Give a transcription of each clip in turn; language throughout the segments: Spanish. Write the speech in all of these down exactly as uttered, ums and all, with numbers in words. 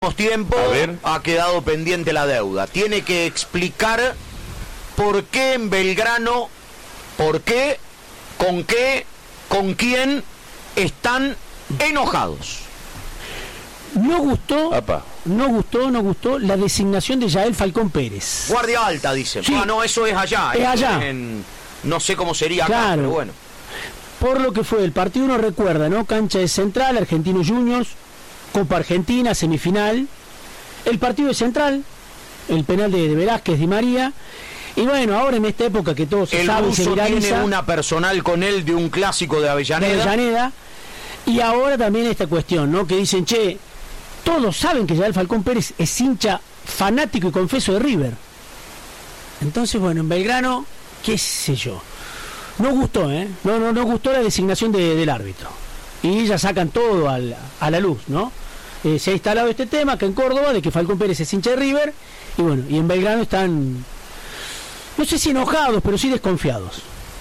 tiempo ha quedado pendiente la deuda. Tiene que explicar por qué en Belgrano, por qué, con qué, con quién están enojados. No gustó, Apa. no gustó, no gustó la designación de Yael Falcón Pérez. Guardia alta, dicen. Sí. Ah, no, eso es allá. Es Esto allá. en- no sé cómo sería acá, Claro. pero bueno. Por lo que fue el partido, uno recuerda, ¿no? Cancha de Central, Argentinos Juniors, Copa Argentina, semifinal. El partido de Central, el penal de, de Velázquez, Di María. Y bueno, ahora en esta época que todo se El sabe y se ruso viraliza, tiene una personal con él de un clásico de de Avellaneda. Avellaneda. Y ahora también esta cuestión, ¿no? Que dicen, che, todos saben que Yael Falcón Pérez es hincha fanático y confeso de River. Entonces, bueno, en Belgrano, qué sé yo. No gustó, ¿eh? No, no, no gustó la designación de- del árbitro. Y ya sacan todo al- a la luz, ¿no? Eh, se ha instalado este tema acá en Córdoba de que Falcón Pérez es hincha de River. Y bueno, y en Belgrano están, no sé si enojados, pero sí desconfiados.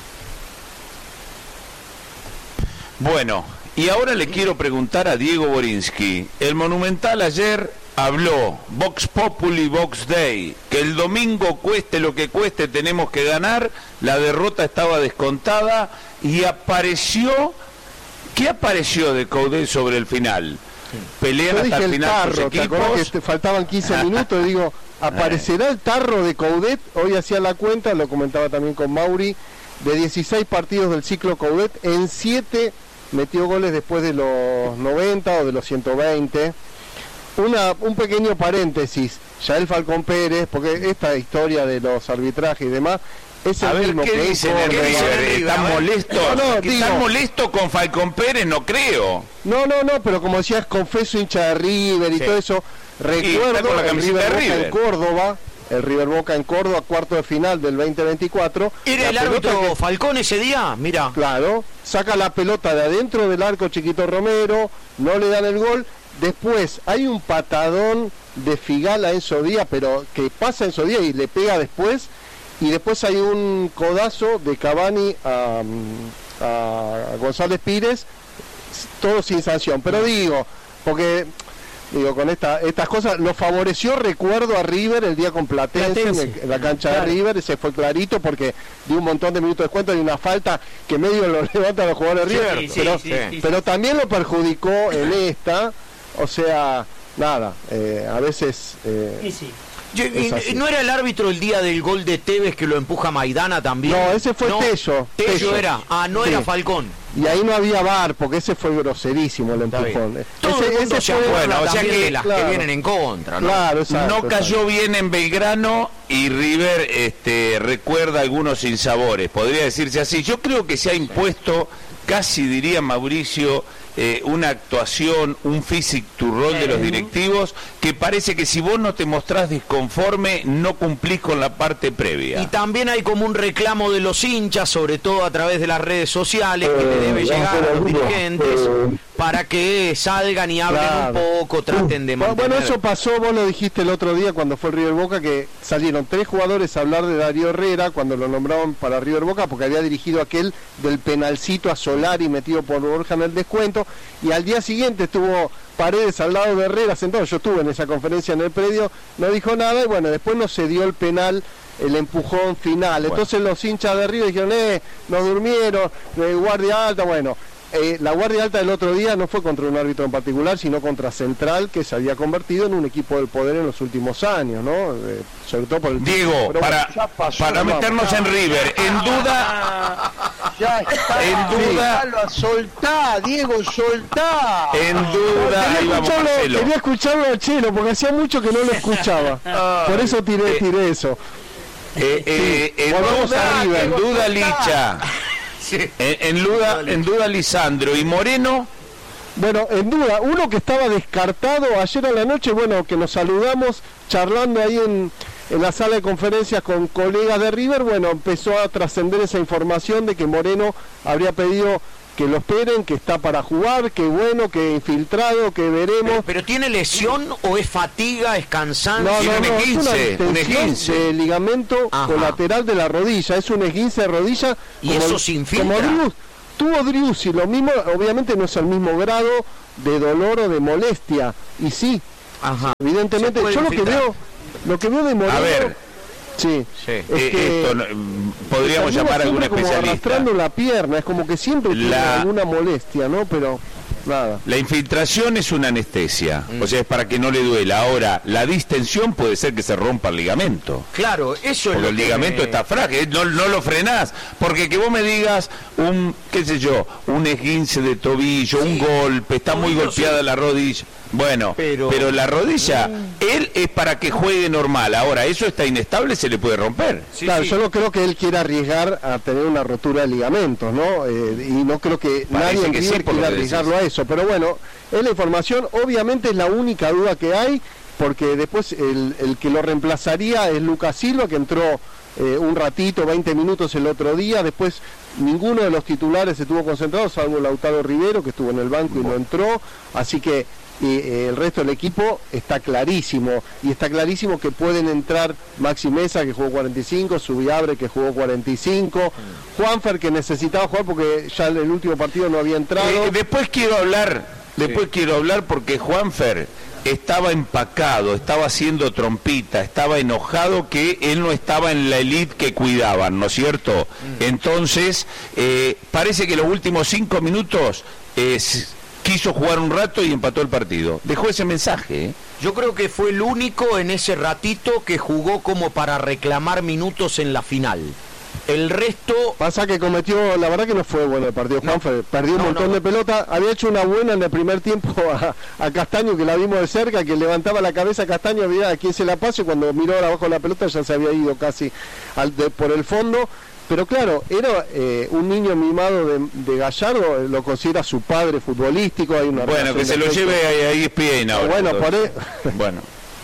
Bueno, y ahora le quiero preguntar a Diego Borinsky. El Monumental ayer habló, Vox Populi, Vox Dei, que el domingo cueste lo que cueste tenemos que ganar, la derrota estaba descontada y apareció, ¿qué apareció de Coudet sobre el final? Pelean Yo hasta dije el el final sus tarro, ¿te acordás equipos. que te faltaban quince minutos? Y digo, ¿aparecerá el tarro de Coudet? Hoy hacía la cuenta, lo comentaba también con Mauri, de dieciséis partidos del ciclo Coudet, en siete metió goles después de los noventa o de los ciento veinte. Una, un pequeño paréntesis, Yael Falcón Pérez, porque esta historia de los arbitrajes y demás, es el A ver, mismo ¿qué que dicen hizo en ¿Qué River. dicen en River? River? A ¿Están ver. molestos? No, no, ¿Que digo- ¿Están molestos con Falcón Pérez? No creo. No, no, no, pero como decías, confeso hincha de River y Sí. todo eso, está recuerdo con la el camiseta River de Boca River. en Córdoba, el River Boca en Córdoba, cuarto de final del veinte veinticuatro. ¿Era la el pelota árbitro que- Falcón ese día? Mira. Claro, saca la pelota de adentro del arco Chiquito Romero, no le dan el gol. Después hay un patadón de Figal a Enzo Díaz, pero que pasa Enzo Díaz y le pega después. Y después hay un codazo de Cavani a, a González Pires, todo sin sanción. Pero digo, porque digo con esta, estas cosas, lo favoreció, recuerdo, a River el día con Platense, Platense. En, el- en la cancha Claro. de River, ese fue clarito porque dio un montón de minutos de descuento y una falta que medio lo levantan los jugadores de River, sí, sí, pero, sí, sí, pero también lo perjudicó en esta, o sea, nada, eh, a veces... eh, Yo- Es y- así. ¿No era el árbitro el día del gol de Tevez que lo empuja Maidana también? No, ese fue Tello, Tello Tello. era. Ah, no Sí. era Falcón. y ahí no había V A R, porque ese fue groserísimo el Está bien. empujón. Todo ese, el mundo ese se fue- acuerda bueno, o sea también que- de las claro. que vienen en contra, ¿no? Claro, exacto, No cayó exacto. bien en Belgrano y River este, recuerda algunos sinsabores, podría decirse así. Yo creo que se ha impuesto, casi diría Mauricio, eh, una actuación, un physic to roll de los directivos, que parece que si vos no te mostrás disconforme, no cumplís con la parte previa. Y también hay como un reclamo de los hinchas, sobre todo a través de las redes sociales, que le debe llegar a los dirigentes para que salgan y hablen Claro. un poco, traten de Bueno, mantener. bueno, eso pasó, vos lo dijiste el otro día cuando fue River Boca, que salieron tres jugadores a hablar de Darío Herrera cuando lo nombraron para River Boca, porque había dirigido aquel del penalcito a Solari metido por Borja en el descuento, y al día siguiente estuvo Paredes al lado de Herrera sentado, yo estuve en esa conferencia en el predio, no dijo nada, y bueno, después no se dio el penal, el empujón final. Bueno. Entonces los hinchas de River dijeron, eh, nos durmieron, eh, guardia alta, bueno. Eh, la guardia alta del otro día no fue contra un árbitro en particular, sino contra Central, que se había convertido en un equipo del poder en los últimos años, ¿no? Eh, sobre todo por el Diego, Pero para, bueno, ya pasó, para vamos. meternos en River, en duda, Ya está, En duda- Déjalo, soltá, Diego, soltá. en duda, ahí Quería vamos, escucharlo, Marcelo. quería escucharlo a Chelo, porque hacía mucho que no lo escuchaba. Por eso tiré, tiré eso. Eh, eh, en volvamos duda, a River. en duda Licha, en, en duda, en duda Lisandro y Moreno. Bueno, en duda, uno que estaba descartado ayer a la noche, bueno, que nos saludamos charlando ahí en, en la sala de conferencias con colegas de River, bueno, empezó a trascender esa información de que Moreno habría pedido que lo esperen, que está para jugar, que bueno, que infiltrado, que veremos. ¿Pero tiene lesión o es fatiga, es cansancio? No, Tiene no, un no, es una esguince, un distensión esguince. de ligamento Ajá. colateral de la rodilla, es un esguince de rodilla. ¿Y eso se infiltra? Como Drius, tuvo Driussi, lo mismo, obviamente no es el mismo grado de dolor o de molestia, y sí, Ajá. Evidentemente, Se puede yo lo que infiltrar. veo, lo que veo de Moreno, A ver. sí, Sí. es Eh, que esto, no, podríamos termina llamar a algún siempre como especialista. arrastrando la pierna, es como que siempre tiene La- alguna molestia, ¿no? Pero nada. La infiltración es una anestesia, o sea, es para que no le duela. Ahora, la distensión puede ser que se rompa el ligamento. Claro, eso es Porque lo el que ligamento me- está frágil, no, no lo frenás. Porque que vos me digas un, qué sé yo, un esguince de tobillo, un golpe, está muy Tobillo, golpeada sí. la rodilla. Bueno, Pero- pero, la rodilla, él es para que juegue normal. Ahora, eso está inestable, se le puede romper. Sí, claro, sí. yo no creo que él quiera arriesgar a tener una rotura de ligamentos, ¿no? Eh, y no creo que Parece nadie en que sí, River por lo quiera que arriesgarlo decís. a eso. Pero bueno, es la información, obviamente es la única duda que hay, porque después el, el que lo reemplazaría es Lucas Silva, que entró eh, un ratito, veinte minutos el otro día, después ninguno de los titulares estuvo concentrado, salvo Lautaro Rivero, que estuvo en el banco y no entró, así que y eh, el resto del equipo está clarísimo, y está clarísimo que pueden entrar Maxi Mesa, que jugó cuarenta y cinco, Subiabre, que jugó cuarenta y cinco, Juanfer, que necesitaba jugar porque ya en el último partido no había entrado. Eh, después quiero hablar, después quiero hablar porque Juanfer estaba empacado, estaba haciendo trompita, estaba enojado que él no estaba en la elite que cuidaban, ¿no es cierto? Entonces, eh, parece que los últimos cinco minutos eh, s- quiso jugar un rato y empató el partido. Dejó ese mensaje, ¿eh? Yo creo que fue el único en ese ratito que jugó como para reclamar minutos en la final. El resto... Pasa que cometió, la verdad que no fue bueno el partido, No. Juanfer, perdió un No, montón no. de pelota, había hecho una buena en el primer tiempo a, a Castaño, que la vimos de cerca, que levantaba la cabeza a Castaño, había a quién se la pase, y cuando miró abajo la pelota ya se había ido casi al de- por el fondo. Pero claro, era eh, un niño mimado de, de Gallardo, eh, lo considera su padre futbolístico, hay una Bueno, relación que se de lo afecto. lleve a, a E S P N ahora. Bueno, por entonces. e- Bueno.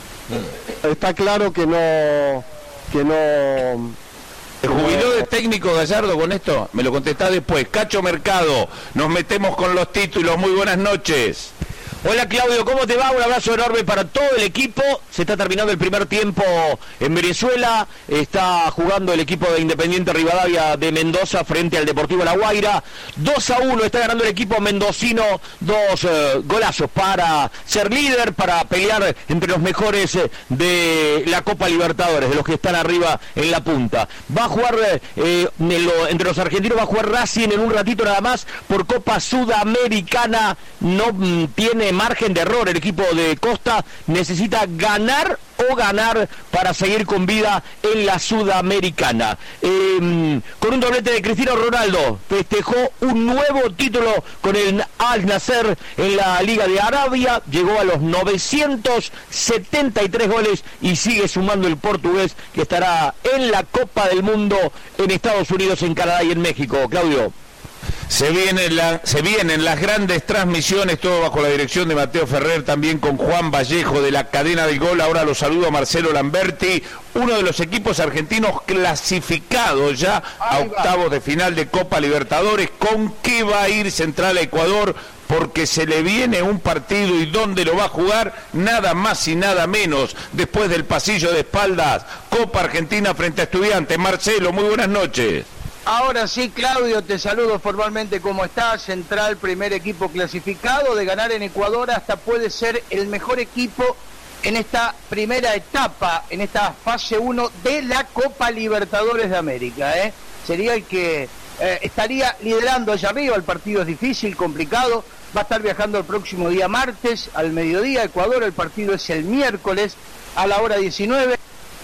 está claro que no, que no... ¿Se jubiló de técnico Gallardo con esto? Me lo contestás después. Cacho Mercado, nos metemos con los títulos. Muy buenas noches. Hola Claudio, ¿cómo te va? Un abrazo enorme para todo el equipo. Se está terminando el primer tiempo en Venezuela. Está jugando el equipo de Independiente Rivadavia de Mendoza frente al Deportivo La Guaira. dos a uno está ganando el equipo mendocino. Dos eh, golazos para ser líder, para pelear entre los mejores eh, de la Copa Libertadores, de los que están arriba en la punta. Va a jugar, eh, en lo- entre los argentinos va a jugar Racing en un ratito nada más por Copa Sudamericana. No mm, tiene margen de error el equipo de Costa, necesita ganar o ganar para seguir con vida en la Sudamericana. Eh, con un doblete de Cristiano Ronaldo festejó un nuevo título con el Al Nasser en la Liga de Arabia, llegó a los novecientos setenta y tres goles y sigue sumando el portugués, que estará en la Copa del Mundo en Estados Unidos, en Canadá y en México. Claudio. Se vienen, la, se vienen las grandes transmisiones, todo bajo la dirección de Mateo Ferrer, también con Juan Vallejo de la Cadena del Gol. Ahora lo saludo a Marcelo Lamberti, uno de los equipos argentinos clasificados ya a octavos de final de Copa Libertadores. ¿Con qué va a ir Central a Ecuador? Porque se le viene un partido, y dónde lo va a jugar, nada más y nada menos, después del pasillo de espaldas, Copa Argentina frente a Estudiantes. Marcelo, muy buenas noches. Ahora sí, Claudio, te saludo formalmente. ¿Cómo estás? Central, primer equipo clasificado. De ganar en Ecuador hasta puede ser el mejor equipo en esta primera etapa, en esta fase uno de la Copa Libertadores de América, ¿eh? Sería el que eh, estaría liderando allá arriba. El partido es difícil, complicado. Va a estar viajando el próximo día martes al mediodía a Ecuador. El partido es el miércoles a la hora diecinueve.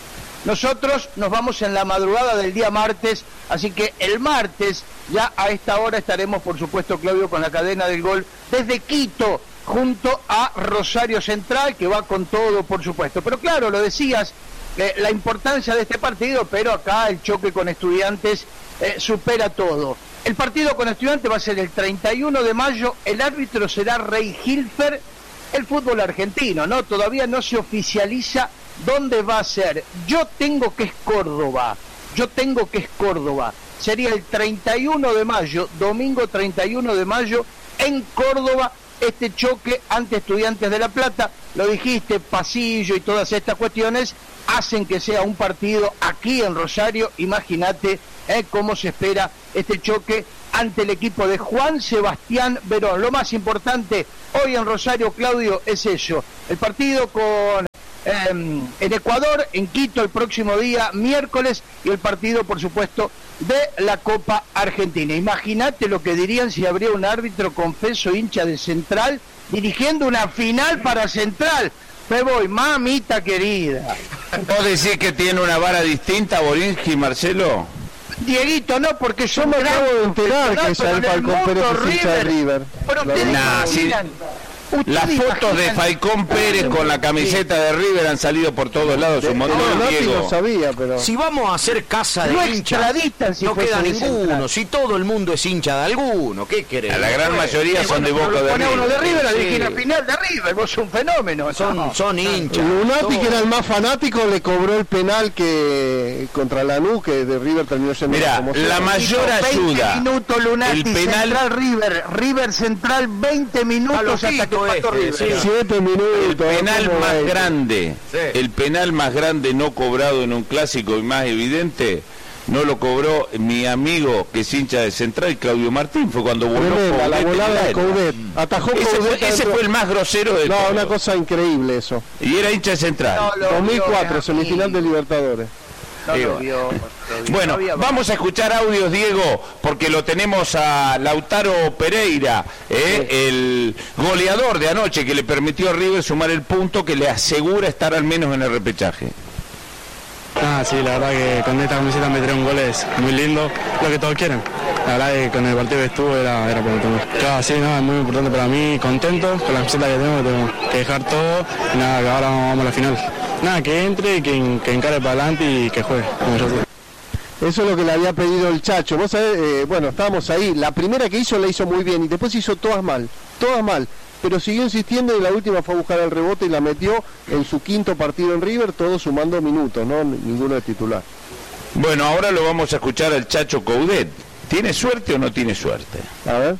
Nosotros nos vamos en la madrugada del día martes, así que el martes ya a esta hora estaremos, por supuesto, Claudio, con la Cadena del Gol desde Quito, junto a Rosario Central, que va con todo, por supuesto. Pero claro, lo decías, eh, la importancia de este partido, pero acá el choque con Estudiantes eh, supera todo. El partido con Estudiantes va a ser el treinta y uno de mayo, el árbitro será Rey Hilfer. El fútbol argentino, ¿no? Todavía no se oficializa dónde va a ser. Yo tengo que es Córdoba, yo tengo que es Córdoba. Sería el treinta y uno de mayo, domingo treinta y uno de mayo, en Córdoba, este choque ante Estudiantes de La Plata. Lo dijiste, pasillo y todas estas cuestiones hacen que sea un partido aquí en Rosario. Imagínate eh, cómo se espera este choque ante el equipo de Juan Sebastián Verón. Lo más importante hoy en Rosario, Claudio, es eso, el partido con eh, en Ecuador, en Quito el próximo día, miércoles, y el partido, por supuesto, de la Copa Argentina. Imagínate lo que dirían si habría un árbitro confeso hincha de Central dirigiendo una final para Central. Me voy, mamita querida. ¿Vos decís que tiene una vara distinta, Borinsky, Marcelo? Dieguito, no, porque yo me acabo de enterar que Yael Falcón Pérez es hincha de River. Pero ustedes nah, sí. Las fotos de Falcón Pérez con la camiseta de River han salido por todos lados un montón, no, no, Diego. no sabía, pero... Si vamos a hacer casa de no hinchas, si no queda ninguno. Central. Si todo el mundo es hincha de alguno, ¿qué querés? A la gran pues, mayoría son de Boca de River. Uno de River a Sí. dirigir la final de River, vos sos un fenómeno. Son, no. son hinchas. Lunati, Todo. que era el más fanático, le cobró el penal que contra Lanús, que de River terminó siendo Mirá, como la sea. mayor ayuda. veinte minutos Lunati, El penal- Central River, River Central, veinte minutos hasta que loquito empató este, River. sí. Siete minutos. El penal ¿cómo más es? grande, Sí. el penal más grande no cobrado en un clásico y más evidente, no lo cobró mi amigo que es hincha de Central, Claudio Martín, fue cuando voló Tremenda, la Coudet volada en de el Coudet. Atajó Ese fue, Coudet. ese adentro. fue el más grosero de No, todos. una cosa increíble eso. Y era hincha de Central. No lo dos mil cuatro, vio, semifinal de Libertadores. No Sí, lo bueno. vio, lo vio. Bueno, No había- vamos a escuchar audios, Diego, porque lo tenemos a Lautaro Pereira, ¿eh? el goleador de anoche que le permitió a River sumar el punto que le asegura estar al menos en el repechaje. Ah, sí, la verdad que con esta camiseta meter un gol es muy lindo, lo que todos quieren. La verdad que con el partido que estuvo era, era por el tema. Claro, sí, no, es muy importante para mí, contento con la camiseta que tengo, tengo que dejar todo y nada, que ahora vamos a la final. Nada, que entre, que, que encare para adelante y que juegue, como yo sé. Eso es lo que le había pedido el Chacho. Vos sabés, eh, bueno, estábamos ahí. La primera que hizo la hizo muy bien y después hizo todas mal, todas mal. Pero siguió insistiendo y la última fue a buscar el rebote y la metió en su quinto partido en River, todo sumando minutos, ¿no? Ninguno de titular. Bueno, ahora lo vamos a escuchar al Chacho Coudet. ¿Tiene suerte o no tiene suerte? A ver.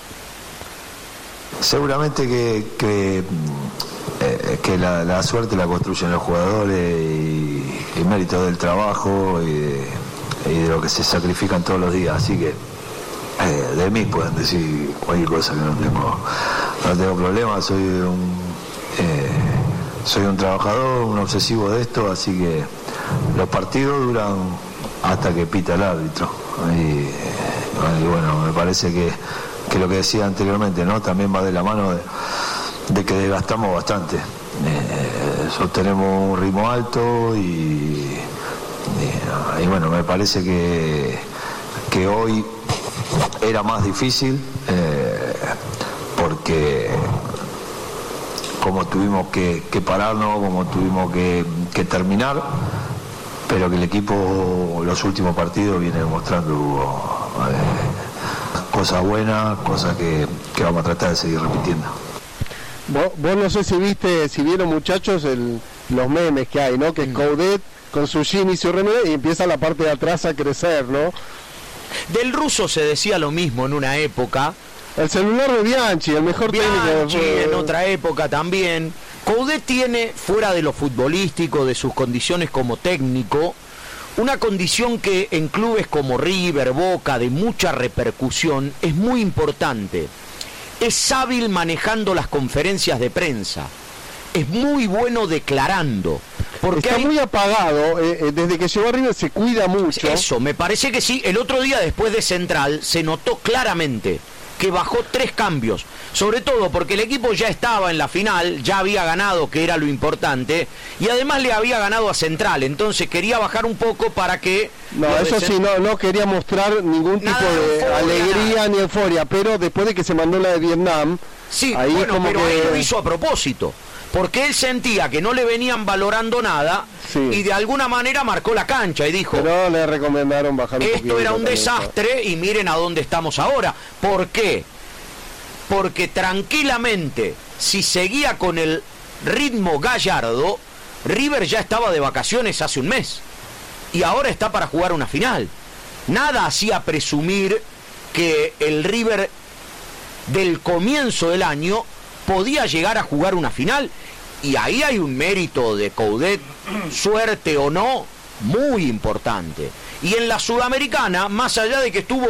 Seguramente que, que, eh, que la, la suerte la construyen los jugadores y, y mérito del trabajo y de, y de lo que se sacrifican todos los días. Así que eh, de mí pueden decir cualquier cosa que no tengo, no tengo problema. Soy un, eh, soy un trabajador, un obsesivo de esto, así que los partidos duran hasta que pita el árbitro. Y, y bueno, me parece que, que lo que decía anteriormente, ¿no? También va de la mano de, de que desgastamos bastante. Eh, sostenemos un ritmo alto y, y, y bueno, me parece que, que hoy era más difícil eh, porque como tuvimos que, que pararnos, como tuvimos que, que terminar, pero que el equipo los últimos partidos viene demostrando eh, cosas buenas, cosas que, que vamos a tratar de seguir repitiendo. Vos, vos no sé si viste, si vieron muchachos el, los memes que hay, ¿no? Que es Coudet con su jean y su remera y empieza la parte de atrás a crecer, ¿no? Del ruso se decía lo mismo en una época. El celular de Bianchi, el mejor Bianchi técnico. en otra época también. Coudet tiene, fuera de lo futbolístico, de sus condiciones como técnico, una condición que en clubes como River, Boca, de mucha repercusión, es muy importante. Es hábil manejando las conferencias de prensa. Es muy bueno declarando. Porque Está hay... muy apagado, eh, eh, desde que llegó a River se cuida mucho. Eso, me parece que sí. El otro día, después de Central, se notó claramente que bajó tres cambios, sobre todo porque el equipo ya estaba en la final, ya había ganado, que era lo importante, y además le había ganado a Central, entonces quería bajar un poco para que... No, lo eso de sí, no, no quería mostrar ningún tipo Nada de de euforia, alegría nada. ni euforia, pero después de que se mandó la de Vietnam, Sí, ahí bueno, como pero que... él lo hizo a propósito, porque él sentía que no le venían valorando nada, Sí. y de alguna manera marcó la cancha y dijo... Pero le recomendaron bajar un poquito. Esto era un también. desastre y miren a dónde estamos ahora. ¿Por qué? Porque tranquilamente, si seguía con el ritmo Gallardo, River ya estaba de vacaciones hace un mes. Y ahora está para jugar una final. Nada hacía presumir que el River del comienzo del año podía llegar a jugar una final. Y ahí hay un mérito de Coudet, suerte o no, muy importante. Y en la Sudamericana, más allá de que estuvo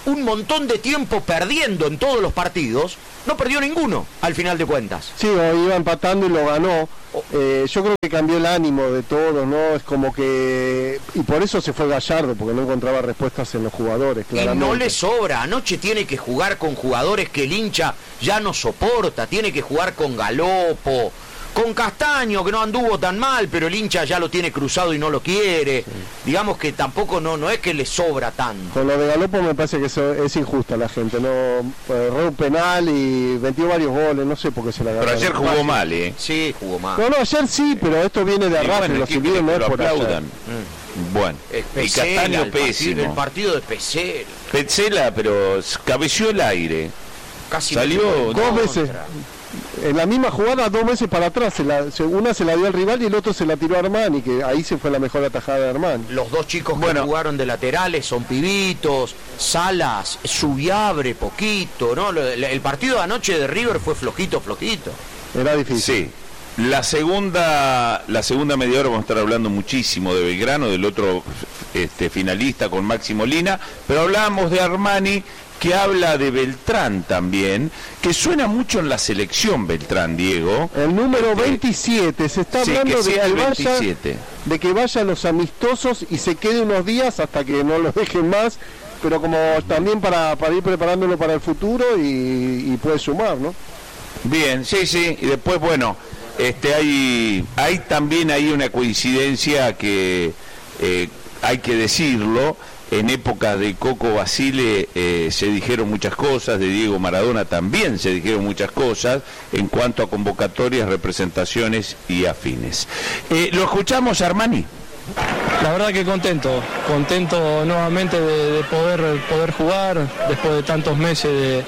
un montón de tiempo perdiendo en todos los partidos, no perdió ninguno al final de cuentas. Sí, iba empatando y lo ganó. Eh, yo creo que cambió el ánimo de todos, ¿no? Es como que... Y por eso se fue Gallardo, porque no encontraba respuestas en los jugadores, claramente. Y no le sobra. Anoche tiene que jugar con jugadores que el hincha ya no soporta. Tiene que jugar con Galopo, con Castaño, que no anduvo tan mal, pero el hincha ya lo tiene cruzado y no lo quiere. Sí. Digamos que tampoco no, no es que le sobra tanto. Con lo de Galopo me parece que eso es injusta la gente, no erró un penal y metió varios goles, no sé por qué se la agarró. Pero ayer jugó mal, ¿eh? Sí, jugó mal. No, no, ayer sí, pero esto viene de arrastre, bueno, los civiles no es por aplaudan. Mm. Bueno, y Castaño el pésimo. Partido, el partido de Petzela. Petzela, pero cabeció el aire. Casi salió dos veces. En la misma jugada, dos veces para atrás, se la, se, una se la dio al rival y el otro se la tiró a Armani, que ahí se fue la mejor atajada de Armani. Los dos chicos bueno, que jugaron de laterales son pibitos, Salas, Subiabre, poquito, ¿no? El, el partido de anoche de River fue flojito, flojito. Era difícil. Sí. La segunda, la segunda media hora vamos a estar hablando muchísimo de Belgrano, del otro este, finalista con Maxi Molina, pero hablábamos de Armani, que habla de Beltrán también, que suena mucho en la selección Beltrán, Diego. El número este, veintisiete, se está hablando sí, que de, que vaya, de que vaya a los amistosos y se quede unos días hasta que no los dejen más, pero como también para, para ir preparándolo para el futuro y, y puede sumar, ¿no? Bien, sí, sí, y después, bueno, este hay, hay también ahí una coincidencia que eh, hay que decirlo. En época de Coco Basile eh, se dijeron muchas cosas, de Diego Maradona también se dijeron muchas cosas en cuanto a convocatorias, representaciones y afines. Eh, ¿Lo escuchamos, Armani? La verdad que contento, contento nuevamente de, de poder, poder jugar después de tantos meses de,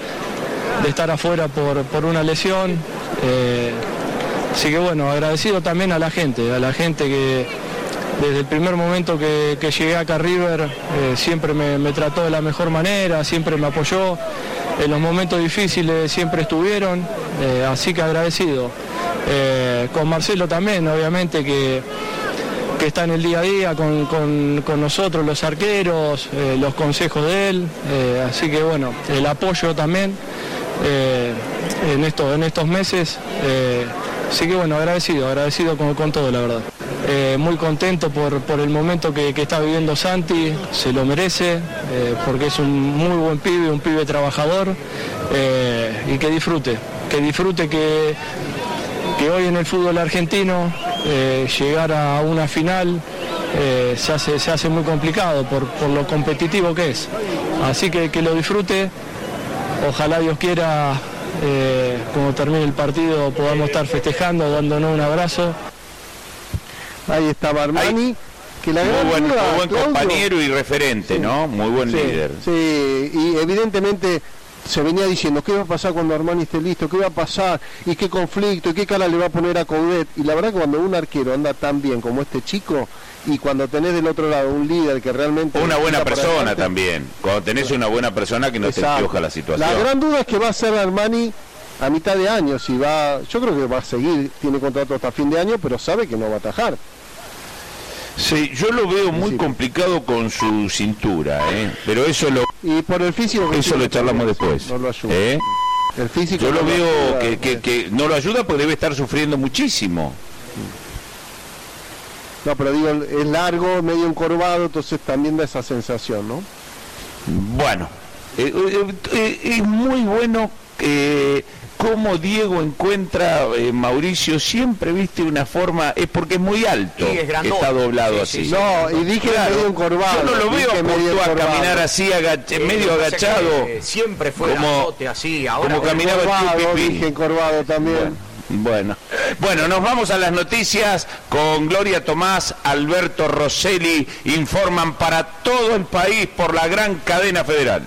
de estar afuera por, por una lesión. Eh, así que bueno, agradecido también a la gente, a la gente que... Desde el primer momento que, que llegué acá a River, eh, siempre me, me trató de la mejor manera, siempre me apoyó, en los momentos difíciles siempre estuvieron, eh, así que agradecido. Eh, con Marcelo también, obviamente, que, que está en el día a día con, con, con nosotros, los arqueros, eh, los consejos de él, eh, así que bueno, el apoyo también eh, en, esto, en estos meses. Eh, Así que bueno, agradecido, agradecido con, con todo, la verdad. Eh, muy contento por, por el momento que, que está viviendo Santi, se lo merece, eh, porque es un muy buen pibe, un pibe trabajador, eh, y que disfrute, que disfrute que, que hoy en el fútbol argentino eh, llegar a una final eh, se, hace, se hace muy complicado por, por lo competitivo que es. Así que que lo disfrute, ojalá Dios quiera... Eh, cuando termine el partido podamos estar festejando, dándonos un abrazo. Ahí estaba Armani, Ahí, que la gran muy buen, duda, muy buen Claudio, compañero y referente, sí, ¿no? Muy buen sí, líder. Sí, y evidentemente se venía diciendo qué va a pasar cuando Armani esté listo, qué va a pasar, y qué conflicto, y qué cara le va a poner a Coudet. Y la verdad que cuando un arquero anda tan bien como este chico, y cuando tenés del otro lado un líder que realmente... Una buena persona adelante, también, cuando tenés una buena persona que no Exacto. te empioja la situación. La gran duda es que va a ser Armani a mitad de año, si va, yo creo que va a seguir, tiene contrato hasta fin de año, pero sabe que no va a atajar. Sí, yo lo veo muy complicado con su cintura, ¿eh? Pero eso lo... Y por el físico... Eso lo charlamos después. No lo ayuda. ¿Eh? El físico yo no lo veo ayuda, que, que, que no lo ayuda porque debe estar sufriendo muchísimo. No, pero digo, es largo, medio encorvado, entonces también da esa sensación, ¿no? Bueno, eh, eh, eh, es muy bueno eh, cómo Diego encuentra, eh, Mauricio, siempre viste una forma, es porque es muy alto, sí, es que está doblado sí, así. Sí, sí. No, y dije claro, medio encorvado. Yo no lo veo medio a caminar así, agach sí, medio agachado. Siempre fue como, grandote, así, ahora como caminaba encorvado, dije encorvado también. Bueno. Bueno, bueno, nos vamos a las noticias con Gloria Tomás, Alberto Rosselli, informan para todo el país por la gran cadena federal.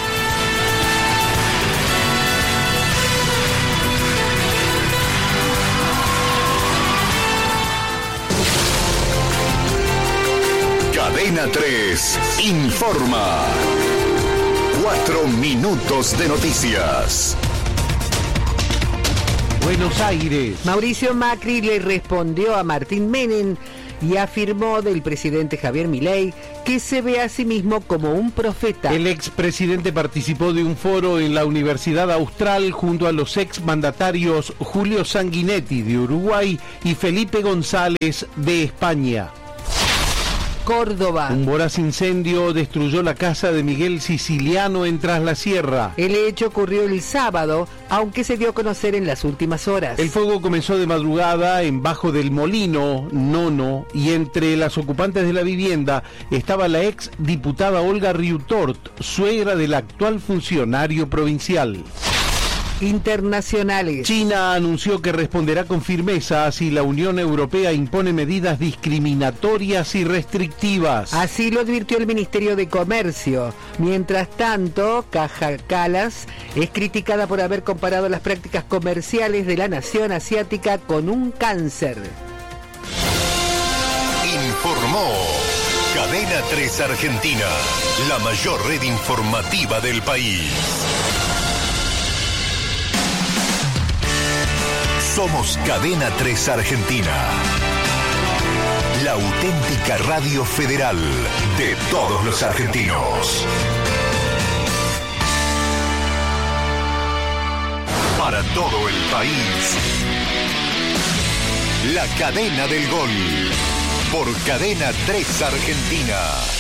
Cadena tres informa. Cuatro minutos de noticias. Buenos Aires. Mauricio Macri le respondió a Martín Menem y afirmó del presidente Javier Milei que se ve a sí mismo como un profeta. El expresidente participó de un foro en la Universidad Austral junto a los exmandatarios Julio Sanguinetti de Uruguay y Felipe González de España. Córdoba. Un voraz incendio destruyó la casa de Miguel Siciliano en Tras la Sierra. El hecho ocurrió el sábado, aunque se dio a conocer en las últimas horas. El fuego comenzó de madrugada en Bajo del Molino, Nono, y entre las ocupantes de la vivienda estaba la ex diputada Olga Riutort, suegra del actual funcionario provincial. Internacionales. China anunció que responderá con firmeza si la Unión Europea impone medidas discriminatorias y restrictivas. Así lo advirtió el Ministerio de Comercio. Mientras tanto, Kaja Kallas es criticada por haber comparado las prácticas comerciales de la nación asiática con un cáncer. Informó Cadena tres Argentina, la mayor red informativa del país. Somos Cadena tres Argentina, la auténtica radio federal de todos los argentinos. Para todo el país, la cadena del gol, por Cadena tres Argentina.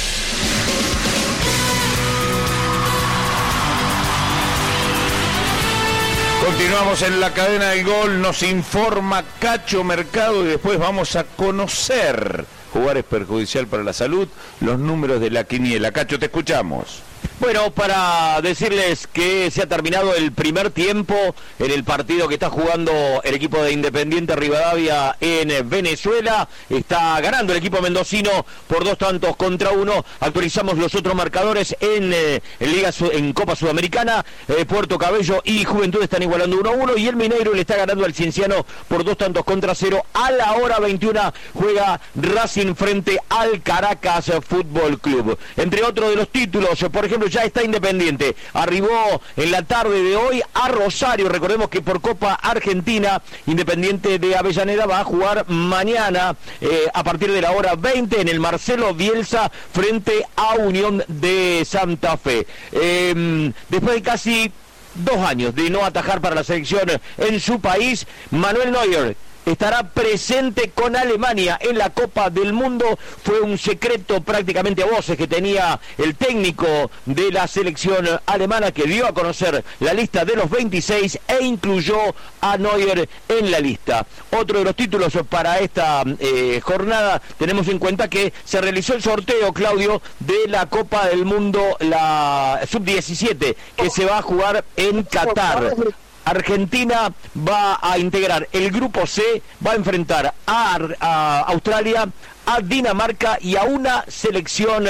Continuamos en la cadena del gol, nos informa Cacho Mercado y después vamos a conocer, jugar es perjudicial para la salud, los números de la quiniela. Cacho, te escuchamos. Bueno, para decirles que se ha terminado el primer tiempo en el partido que está jugando el equipo de Independiente Rivadavia en Venezuela. Está ganando el equipo mendocino por dos tantos contra uno. Actualizamos los otros marcadores en, eh, en Liga en Copa Sudamericana. Eh, Puerto Cabello y Juventud están igualando uno a uno y el Mineiro le está ganando al Cienciano por dos tantos contra cero. A la hora veintiuna juega Racing frente al Caracas Fútbol Club. Entre otros de los títulos, por ejemplo, ya está Independiente, arribó en la tarde de hoy a Rosario. Recordemos que por Copa Argentina Independiente de Avellaneda va a jugar mañana eh, a partir de la hora veinte en el Marcelo Bielsa frente a Unión de Santa Fe. Eh, después de casi dos años de no atajar para la selección en su país, Manuel Neuer estará presente con Alemania en la Copa del Mundo. Fue un secreto prácticamente a voces que tenía el técnico de la selección alemana, que dio a conocer la lista de los veintiséis e incluyó a Neuer en la lista. Otro de los títulos para esta eh, jornada, tenemos en cuenta que se realizó el sorteo, Claudio, de la Copa del Mundo, la sub diecisiete, que se va a jugar en Qatar. Argentina va a integrar el grupo C, va a enfrentar a, a Australia, a Dinamarca y a una selección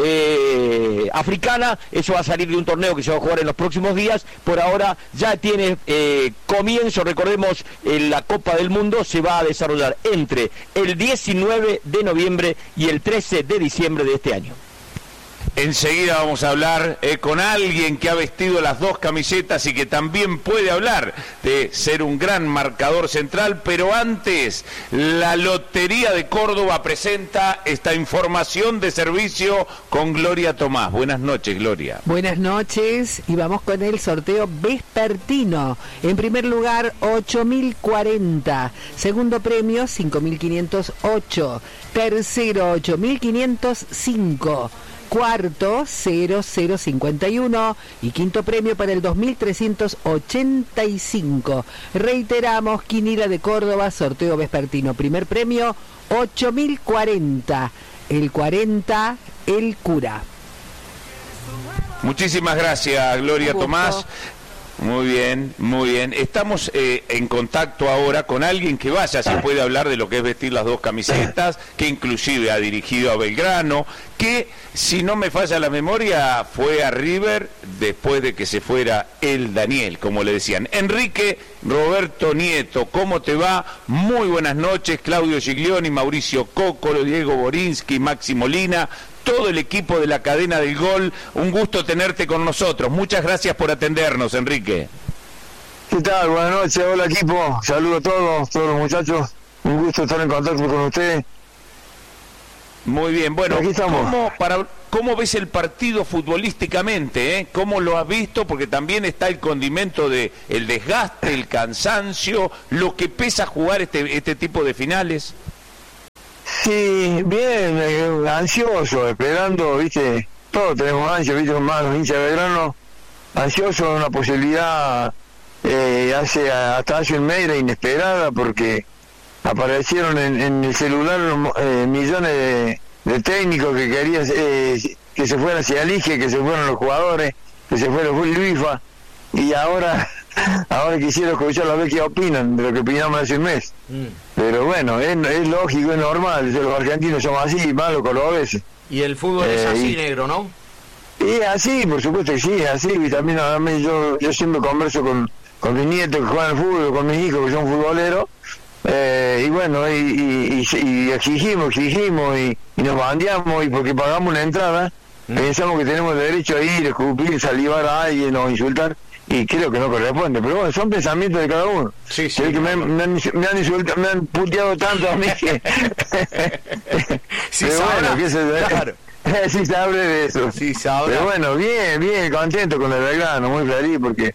eh, africana. Eso va a salir de un torneo que se va a jugar en los próximos días. Por ahora ya tiene eh, comienzo. Recordemos, eh, la Copa del Mundo se va a desarrollar entre el diecinueve de noviembre y el trece de diciembre de este año. Enseguida vamos a hablar eh, con alguien que ha vestido las dos camisetas y que también puede hablar de ser un gran marcador central, pero antes, la Lotería de Córdoba presenta esta información de servicio con Gloria Tomás. Buenas noches, Gloria. Buenas noches, y vamos con el sorteo vespertino. En primer lugar, ocho mil cuarenta. Segundo premio, cinco mil quinientos ocho. Tercero, ocho mil quinientos cinco. Cuarto, cero cero cincuenta y uno, y quinto premio para el dos mil trescientos ochenta y cinco. Reiteramos, Quiniela de Córdoba, sorteo vespertino. Primer premio, ocho mil cuarenta. El cuarenta, el cura. Muchísimas gracias, Gloria Tomás. Muy bien, muy bien. Estamos eh, en contacto ahora con alguien que vaya, se puede hablar de lo que es vestir las dos camisetas, que inclusive ha dirigido a Belgrano, que, si no me falla la memoria, fue a River después de que se fuera el Daniel, como le decían. Enrique Roberto Nieto, ¿cómo te va? Muy buenas noches. Claudio Giglioni, Mauricio Cócolo, Diego Borinsky, Maxi Molina, todo el equipo de la cadena del gol. Un gusto tenerte con nosotros. Muchas gracias por atendernos, Enrique. ¿Qué tal? Buenas noches, hola equipo. Saludos a todos, todos los muchachos. Un gusto estar en contacto con ustedes. Muy bien, bueno, Aquí estamos. ¿cómo, para, ¿cómo ves el partido futbolísticamente? Eh? ¿Cómo lo has visto? Porque también está el condimento de el desgaste, el cansancio, lo que pesa jugar este, este tipo de finales. Sí, bien, eh, ansioso, esperando, viste, todos tenemos ansia, viste, más los hinchas de Belgrano, ansioso de una posibilidad, eh, hace hasta hace un mes era inesperada, porque aparecieron en, en el celular eh, millones de, de técnicos que querían eh, que se fueran hacia el I G E, que se fueran los jugadores, que se fuera el FIFA, y ahora ahora quisiera escuchar a ver qué opinan de lo que opinamos hace un mes. Mm. Pero bueno, es, es lógico, es normal, los argentinos somos así, malos coloreses. Y el fútbol eh, es así, y, negro, ¿no? Y así, por supuesto que sí, es así, y también a mí, yo, yo siempre converso con, con mis nietos que juegan al fútbol, con mis hijos que son futboleros, eh, y bueno, y, y, y, y exigimos, exigimos, y, y nos bandeamos, y porque pagamos una entrada, mm. pensamos que tenemos el derecho a ir, escupir, salivar a alguien o insultar, y creo que no corresponde, pero bueno, son pensamientos de cada uno. Sí, sí. Que me, me, han, me, han insultado, me han puteado tanto a mí que... sí, pero sabrá, bueno, que se... claro. sí sabré de eso. Sí, sabrá. Pero bueno, bien, bien, contento con el Belgrano, muy feliz, porque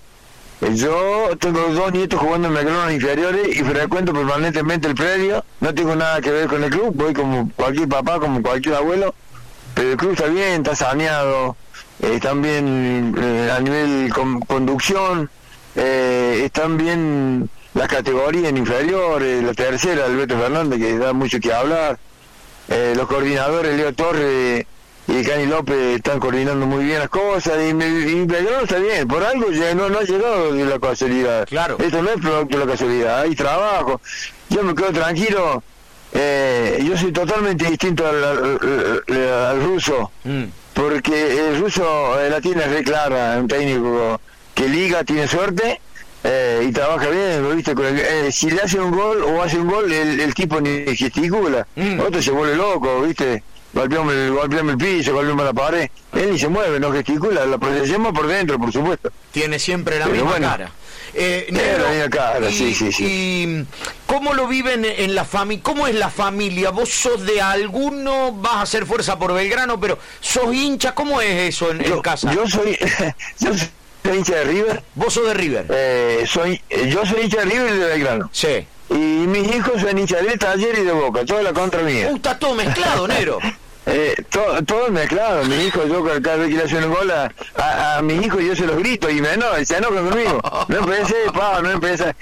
yo tengo dos nietos jugando en Belgrano inferiores y frecuento permanentemente el predio, no tengo nada que ver con el club, voy como cualquier papá, como cualquier abuelo, pero el club está bien, está saneado. Eh, están bien eh, a nivel con, conducción, eh, están bien las categorías inferiores, la tercera, Alberto Fernández, que da mucho que hablar, eh, los coordinadores, Leo Torres y Cani López, están coordinando muy bien las cosas, y, y Belgrano está bien, por algo ya no, no ha llegado de la casualidad. Claro. Esto no es producto de la casualidad, hay trabajo, yo me quedo tranquilo, eh, yo soy totalmente distinto al, al, al, al ruso. Mm. Porque el ruso eh, la tiene re clara, un técnico que liga, tiene suerte eh, y trabaja bien, ¿lo viste? Con el, eh, si le hace un gol o hace un gol, el, el tipo ni gesticula, mm. otro se vuelve loco, ¿viste? Golpeamos el, golpeamos el piso, golpeamos la pared, él ni se mueve, no gesticula, la procesamos por dentro, por supuesto. Tiene siempre la Pero misma bueno, cara. Eh, negro, la misma cara, y, sí, sí, sí. ¿Y cómo lo viven en la familia? ¿Cómo es la familia? ¿Vos sos de alguno? ¿Vas a hacer fuerza por Belgrano? Pero ¿sos hincha? ¿Cómo es eso en, yo, en casa? Yo soy, yo soy hincha de River. ¿Vos sos de River? Eh, soy, yo soy hincha de River y de Belgrano. Sí. Y mis hijos son hinchas de Talleres y de Boca, toda la contra mía. Uh, está todo mezclado, negro. Eh, todo, todo mezclado, mis hijos, yo cada vez que le hacen un gol a, a, a mis hijos yo se los grito y me enojan, se enojan conmigo, no empecé, pa, no empecé,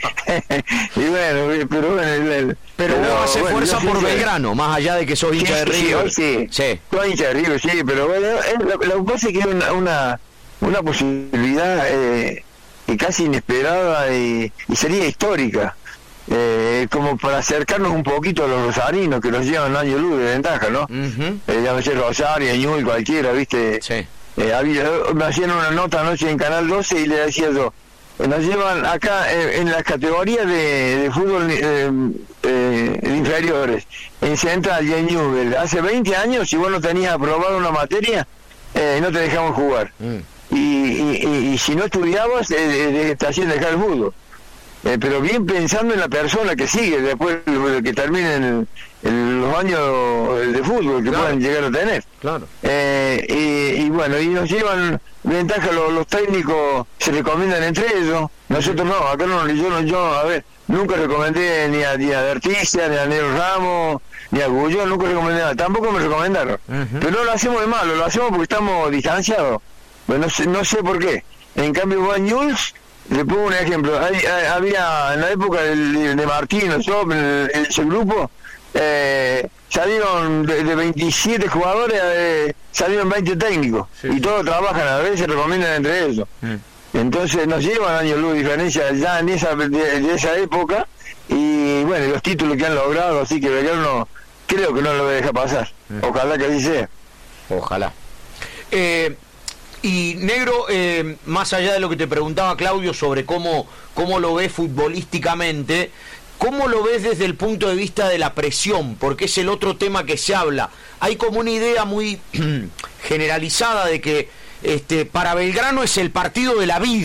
y bueno, pero bueno, el, el, pero, pero vos haces bueno, fuerza por Belgrano, más allá de que sos hincha sí, de River. Sí, sí, soy hincha de River, sí, pero bueno, lo que pasa es que es una, una, una posibilidad eh, casi inesperada y, y sería histórica. Eh, como para acercarnos un poquito a los rosarinos que nos llevan año luz de ventaja, ¿no? Uh-huh. Eh, llámese Rosario, Ñuy, cualquiera, ¿viste? Sí. Eh, había, me hacían una nota anoche en Canal doce y le decía yo, nos llevan acá eh, en las categorías de, de fútbol eh, eh, inferiores, en Central y en Newell, hace veinte años, si vos no tenías aprobado una materia, eh, no te dejamos jugar. Mm. Y, y, y, y si no estudiabas, eh, te hacían dejar el fútbol. Eh, pero bien pensando en la persona que sigue después de que terminen el, el, los años de fútbol que claro. puedan llegar a tener. Claro. Eh, y, y bueno, y nos llevan ventaja, los, los técnicos se recomiendan entre ellos, nosotros no, acá no, yo, no, yo a ver, nunca recomendé ni a, ni a Derticia, ni a Nero Ramos, ni a Gullón, nunca recomendé nada, tampoco me recomendaron. Uh-huh. Pero no lo hacemos de malo, lo hacemos porque estamos distanciados. Bueno, no sé, no sé por qué. En cambio, Juan Jules, le pongo un ejemplo, hay, hay, había en la época del, de Martino, yo, en, en ese grupo, eh, salieron de, de veintisiete jugadores, eh, salieron veinte técnicos, sí, y sí. todos trabajan, a veces se recomiendan entre ellos. Mm. Entonces nos llevan años luz de diferencia ya en esa, de, de esa época, y bueno, los títulos que han logrado, así que Belgrano creo que no lo deja pasar. Mm. Ojalá que así sea. Ojalá. Eh... Y negro, eh, más allá de lo que te preguntaba Claudio sobre cómo, cómo lo ves futbolísticamente, ¿cómo lo ves desde el punto de vista de la presión? Porque es el otro tema que se habla. Hay como una idea muy generalizada de que este, para Belgrano es el partido de la vida,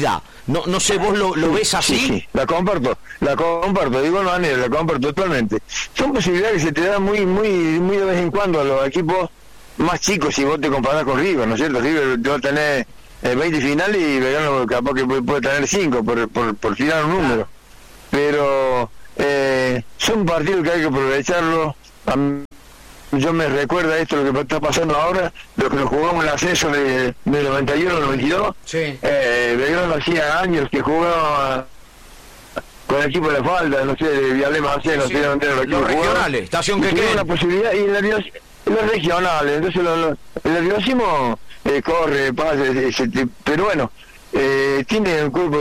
No, no sé, vos lo, lo ves así. Sí, sí, la comparto, la comparto, de igual manera, la comparto totalmente. Son posibilidades que se te dan muy, muy, muy de vez en cuando a los equipos más chicos si vos te comparás con River, ¿no es cierto? River va a tener eh, veinte finales y Belgrano capaz que puede, puede tener cinco por, por, por tirar un número. Pero eh, son partidos que hay que aprovecharlo. A mí, yo me recuerda esto, lo que está pasando ahora, lo que nos jugamos en el ascenso de, de noventa y uno noventa y dos. Sí. Eh, Belgrano hacía años que jugaba con el equipo de la falda, no sé, de Vialema hace, no Sí, sé dónde los regionales, Estación que tiene una posibilidad, y los, los regionales, entonces lo, lo, el nerviosismo eh, corre, pasa, eh, se te- pero bueno, eh, tiene un cuerpo.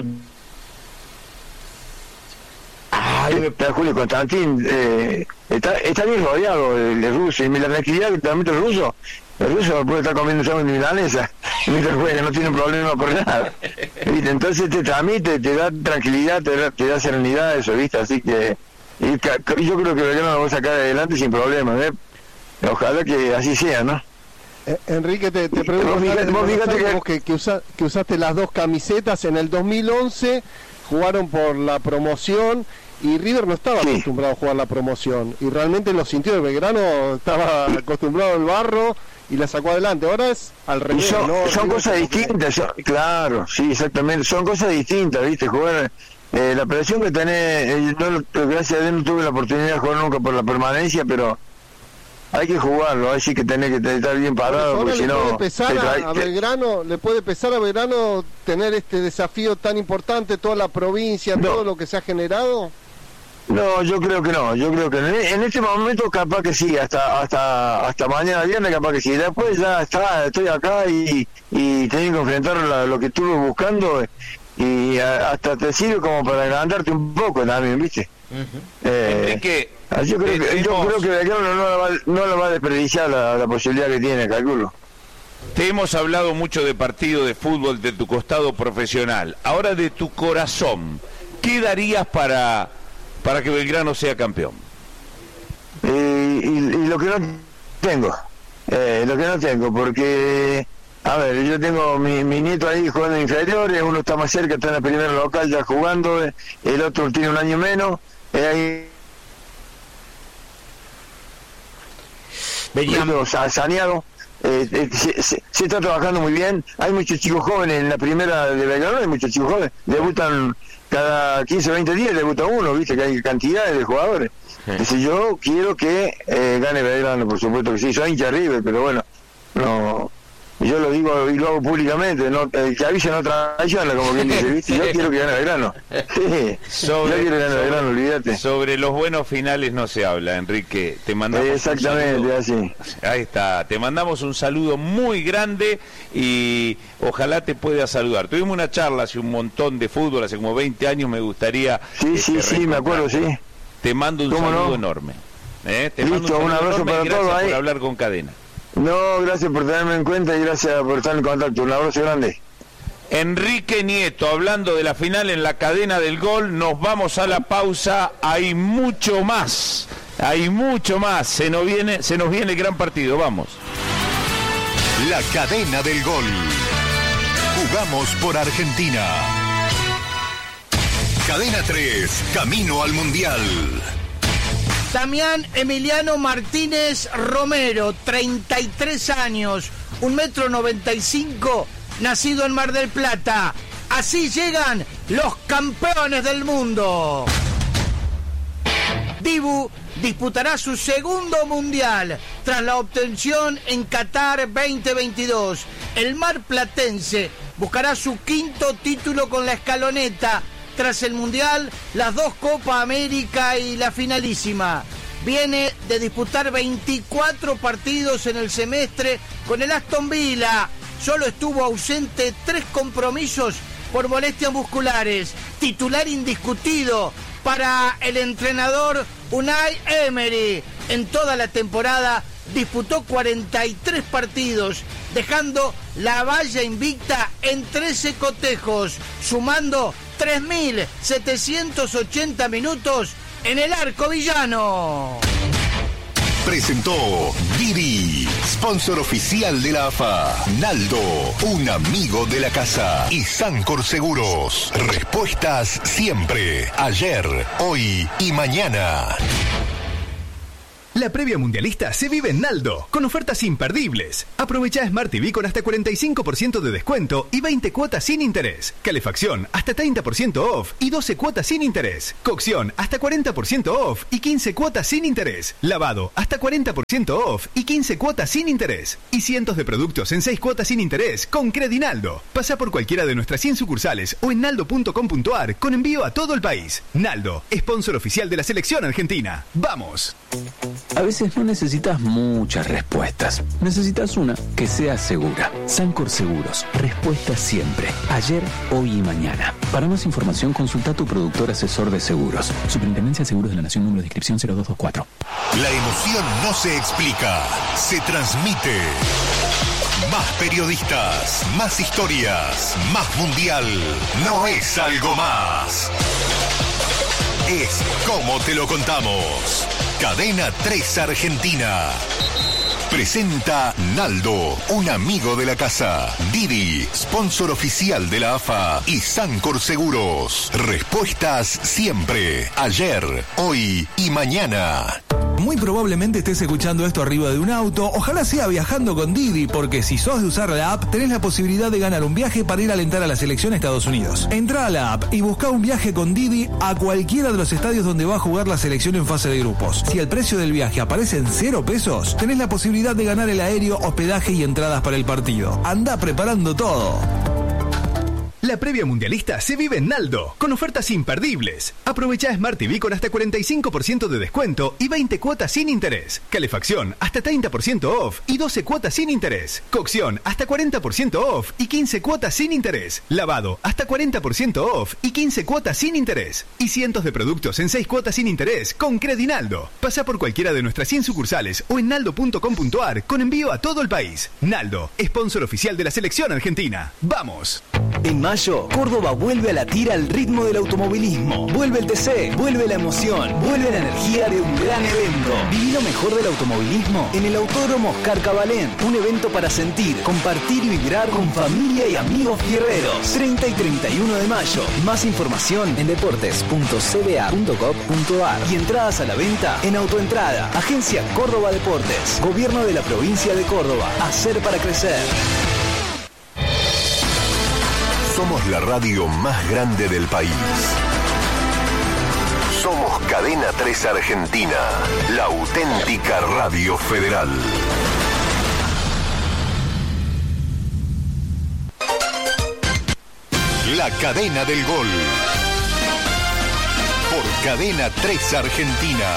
Ay, está Julio Constantín, eh, está, está bien rodeado el, el ruso, y la tranquilidad que transmite el ruso. El ruso puede estar comiendo sándwich de milanesa mientras juega, no tiene problema por nada. ¿Viste? Entonces te transmite, te da tranquilidad, te da, te da serenidad, eso, ¿viste? Así que y ca- yo creo que Belgrano lo va a sacar adelante sin problema, ¿eh? Ojalá que así sea, ¿no? Eh, Enrique, te, te pregunto, Vos fíjate- vos fíjate que- vos que, que, usa- que usaste las dos camisetas en el dos mil once, jugaron por la promoción y River no estaba Sí. acostumbrado a jugar la promoción y realmente lo sintió. El Belgrano estaba acostumbrado al barro y la sacó adelante. Ahora es al Y revés, son, ¿no? son River cosas como que- distintas, son- claro, sí, exactamente, son cosas distintas, ¿viste? Jugar, eh, la presión que tenés, eh, no, lo- gracias a Dios no tuve la oportunidad de jugar nunca por la permanencia, pero hay que jugarlo, hay sí que tenés que estar bien parado, Ahora porque le si puede no... pesar te a, trae- a te- Belgrano, le puede pesar a Belgrano tener este desafío tan importante, toda la provincia, No. todo lo que se ha generado. No, yo creo que no, yo creo que en, en este momento capaz que sí, hasta hasta hasta mañana viernes capaz que sí, después ya está, estoy acá y, y tenés que enfrentar la- lo que estuve buscando y a- hasta te sirve como para agrandarte un poco también, ¿viste? Eh, Enrique, ah, yo creo que, yo tenemos- creo que Belgrano no la va, no la va a desperdiciar la, la posibilidad que tiene, calculo. te hemos hablado mucho de partido de fútbol de tu costado profesional. Ahora de tu corazón, ¿qué darías para, para que Belgrano sea campeón? Eh, y, y lo que no tengo, eh, lo que no tengo, porque, a ver, yo tengo mi, mi nieto ahí jugando en inferiores, uno está más cerca, está en la primera local ya jugando, eh, el otro tiene un año menos, eh, ahí Veníamos. Pedro Sa- Saneado, eh, eh, se, se- se está trabajando muy bien, hay muchos chicos jóvenes en la primera de Belgrano, hay muchos chicos jóvenes, debutan cada quince o veinte días, debuta uno, viste que hay cantidades de jugadores. Entonces yo quiero que eh, gane Belgrano, por supuesto que sí, soy hincha de River, pero bueno, no, yo lo digo y lo hago públicamente, no, el que avisa no traiciona, como quien dice, viste, yo quiero que gane Belgrano. Sí, Sobre- yo quiero que gane sobre- Belgrano, olvídate. Sobre los buenos finales no se habla, Enrique. Te mandamos un Exactamente, saludo. así. Ahí está, te mandamos un saludo muy grande y ojalá te pueda saludar. Tuvimos una charla hace un montón de fútbol, hace como veinte años, me gustaría... Sí, sí, este, sí, me acuerdo, sí. Te mando un ¿Cómo saludo no? enorme. ¿eh? Te Listo, mando un, un saludo abrazo enorme y para gracias todos ahí. por hablar con Cadena. No, gracias por tenerme en cuenta y gracias por estar en contacto. Un abrazo grande. Enrique Nieto, hablando de la final en la cadena del gol, nos vamos a la pausa, hay mucho más, hay mucho más, se nos viene, se nos viene el gran partido, vamos. La cadena del gol. Jugamos por Argentina. Cadena tres, camino al Mundial. Damián Emiliano Martínez Romero, treinta y tres años, un metro noventa y cinco, nacido en Mar del Plata. Así llegan los campeones del mundo. Dibu disputará su segundo mundial tras la obtención en Qatar veinte veintidós. El marplatense buscará su quinto título con la escaloneta. Tras el Mundial, las dos Copa América y la finalísima. Viene de disputar veinticuatro partidos en el semestre con el Aston Villa. Solo estuvo ausente tres compromisos por molestias musculares. Titular indiscutido para el entrenador Unai Emery. En toda la temporada disputó cuarenta y tres partidos, dejando la valla invicta en trece cotejos, sumando tres mil setecientos ochenta minutos en el arco villano. presentó Didi, sponsor oficial de la A F A. Naldo, un amigo de la casa. Y Sancor Seguros. Respuestas siempre. Ayer, hoy y mañana. La previa mundialista se vive en Naldo, con ofertas imperdibles. Aprovecha Smart T V con hasta cuarenta y cinco por ciento de descuento y veinte cuotas sin interés. Calefacción hasta treinta por ciento off y doce cuotas sin interés. Cocción hasta cuarenta por ciento off y quince cuotas sin interés. Lavado hasta cuarenta por ciento off y quince cuotas sin interés. Y cientos de productos en seis cuotas sin interés con Credinaldo. Pasa por cualquiera de nuestras cien sucursales o en naldo punto com punto a r con envío a todo el país. Naldo, sponsor oficial de la selección argentina. ¡Vamos! A veces no necesitas muchas respuestas. Necesitas una que sea segura. Sancor Seguros. Respuesta siempre. Ayer, hoy y mañana. Para más información, consulta a tu productor asesor de seguros. Superintendencia de Seguros de la Nación, número de inscripción cero dos dos cuatro. La emoción no se explica, se transmite. Más periodistas, más historias, más mundial. No es algo más. Es como te lo contamos. Cadena tres Argentina. Presenta Naldo, un amigo de la casa. Didi, sponsor oficial de la A F A. Y Sancor Seguros. Respuestas siempre. Ayer, hoy y mañana. Muy probablemente estés escuchando esto arriba de un auto, ojalá sea viajando con Didi, porque si sos de usar la app, tenés la posibilidad de ganar un viaje para ir a alentar a la selección a Estados Unidos. Entrá a la app y buscá un viaje con Didi a cualquiera de los estadios donde va a jugar la selección en fase de grupos. Si el precio del viaje aparece en cero pesos, tenés la posibilidad de ganar el aéreo, hospedaje y entradas para el partido. Andá preparando todo. La previa mundialista se vive en Naldo, con ofertas imperdibles. Aprovecha Smart T V con hasta cuarenta y cinco por ciento de descuento y veinte cuotas sin interés. Calefacción hasta treinta por ciento off y doce cuotas sin interés. Cocción hasta cuarenta por ciento off y quince cuotas sin interés. Lavado hasta cuarenta por ciento off y quince cuotas sin interés. Y cientos de productos en seis cuotas sin interés con Credinaldo. Pasa por cualquiera de nuestras cien sucursales o en naldo punto com punto a r con envío a todo el país. Naldo, sponsor oficial de la selección argentina. ¡Vamos! En mayo, Córdoba vuelve a latir al ritmo del automovilismo. Vuelve el T C, vuelve la emoción, vuelve la energía de un gran evento. Viví lo mejor del automovilismo en el Autódromo Oscar Cabalén. Un evento para sentir, compartir y vibrar con familia y amigos fierreros. treinta y treinta y uno de mayo. Más información en deportes punto c b a punto gov punto a r y entradas a la venta en Autoentrada. Agencia Córdoba Deportes. Gobierno de la provincia de Córdoba. Hacer para crecer. Somos la radio más grande del país. Somos Cadena tres Argentina, la auténtica radio federal. La cadena del gol. Por Cadena tres Argentina.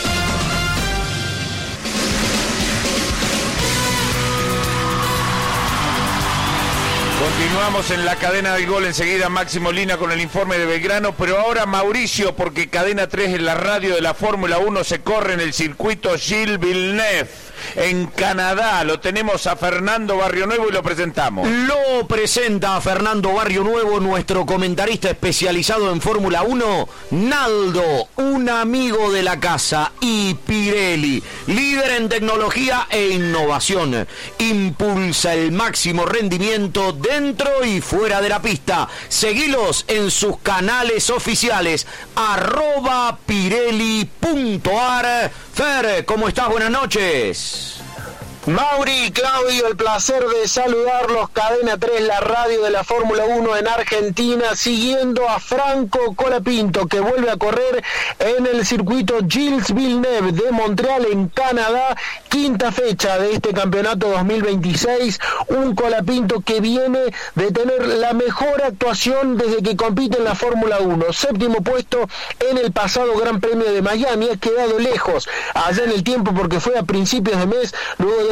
Continuamos en la cadena del gol, enseguida Máximo Lina con el informe de Belgrano, pero ahora Mauricio, porque Cadena tres en la radio de la Fórmula uno se corre en el circuito Gilles Villeneuve, en Canadá. Lo tenemos a Fernando Barrionuevo y lo presentamos. Lo presenta a Fernando Barrionuevo, nuestro comentarista especializado en Fórmula uno, Naldo, un amigo de la casa, y Pirelli, líder en tecnología e innovación. Impulsa el máximo rendimiento dentro y fuera de la pista. Seguilos en sus canales oficiales, arroba pirelli punto a r. Fer, ¿cómo estás? Buenas noches. Mauri, Claudio, el placer de saludarlos. Cadena tres, la radio de la Fórmula uno en Argentina, siguiendo a Franco Colapinto, que vuelve a correr en el circuito Gilles Villeneuve de Montreal, en Canadá. Quinta fecha de este campeonato dos mil veintiséis. Un Colapinto que viene de tener la mejor actuación desde que compite en la Fórmula uno. Séptimo puesto en el pasado Gran Premio de Miami. Ha quedado lejos allá en el tiempo porque fue a principios de mes, luego de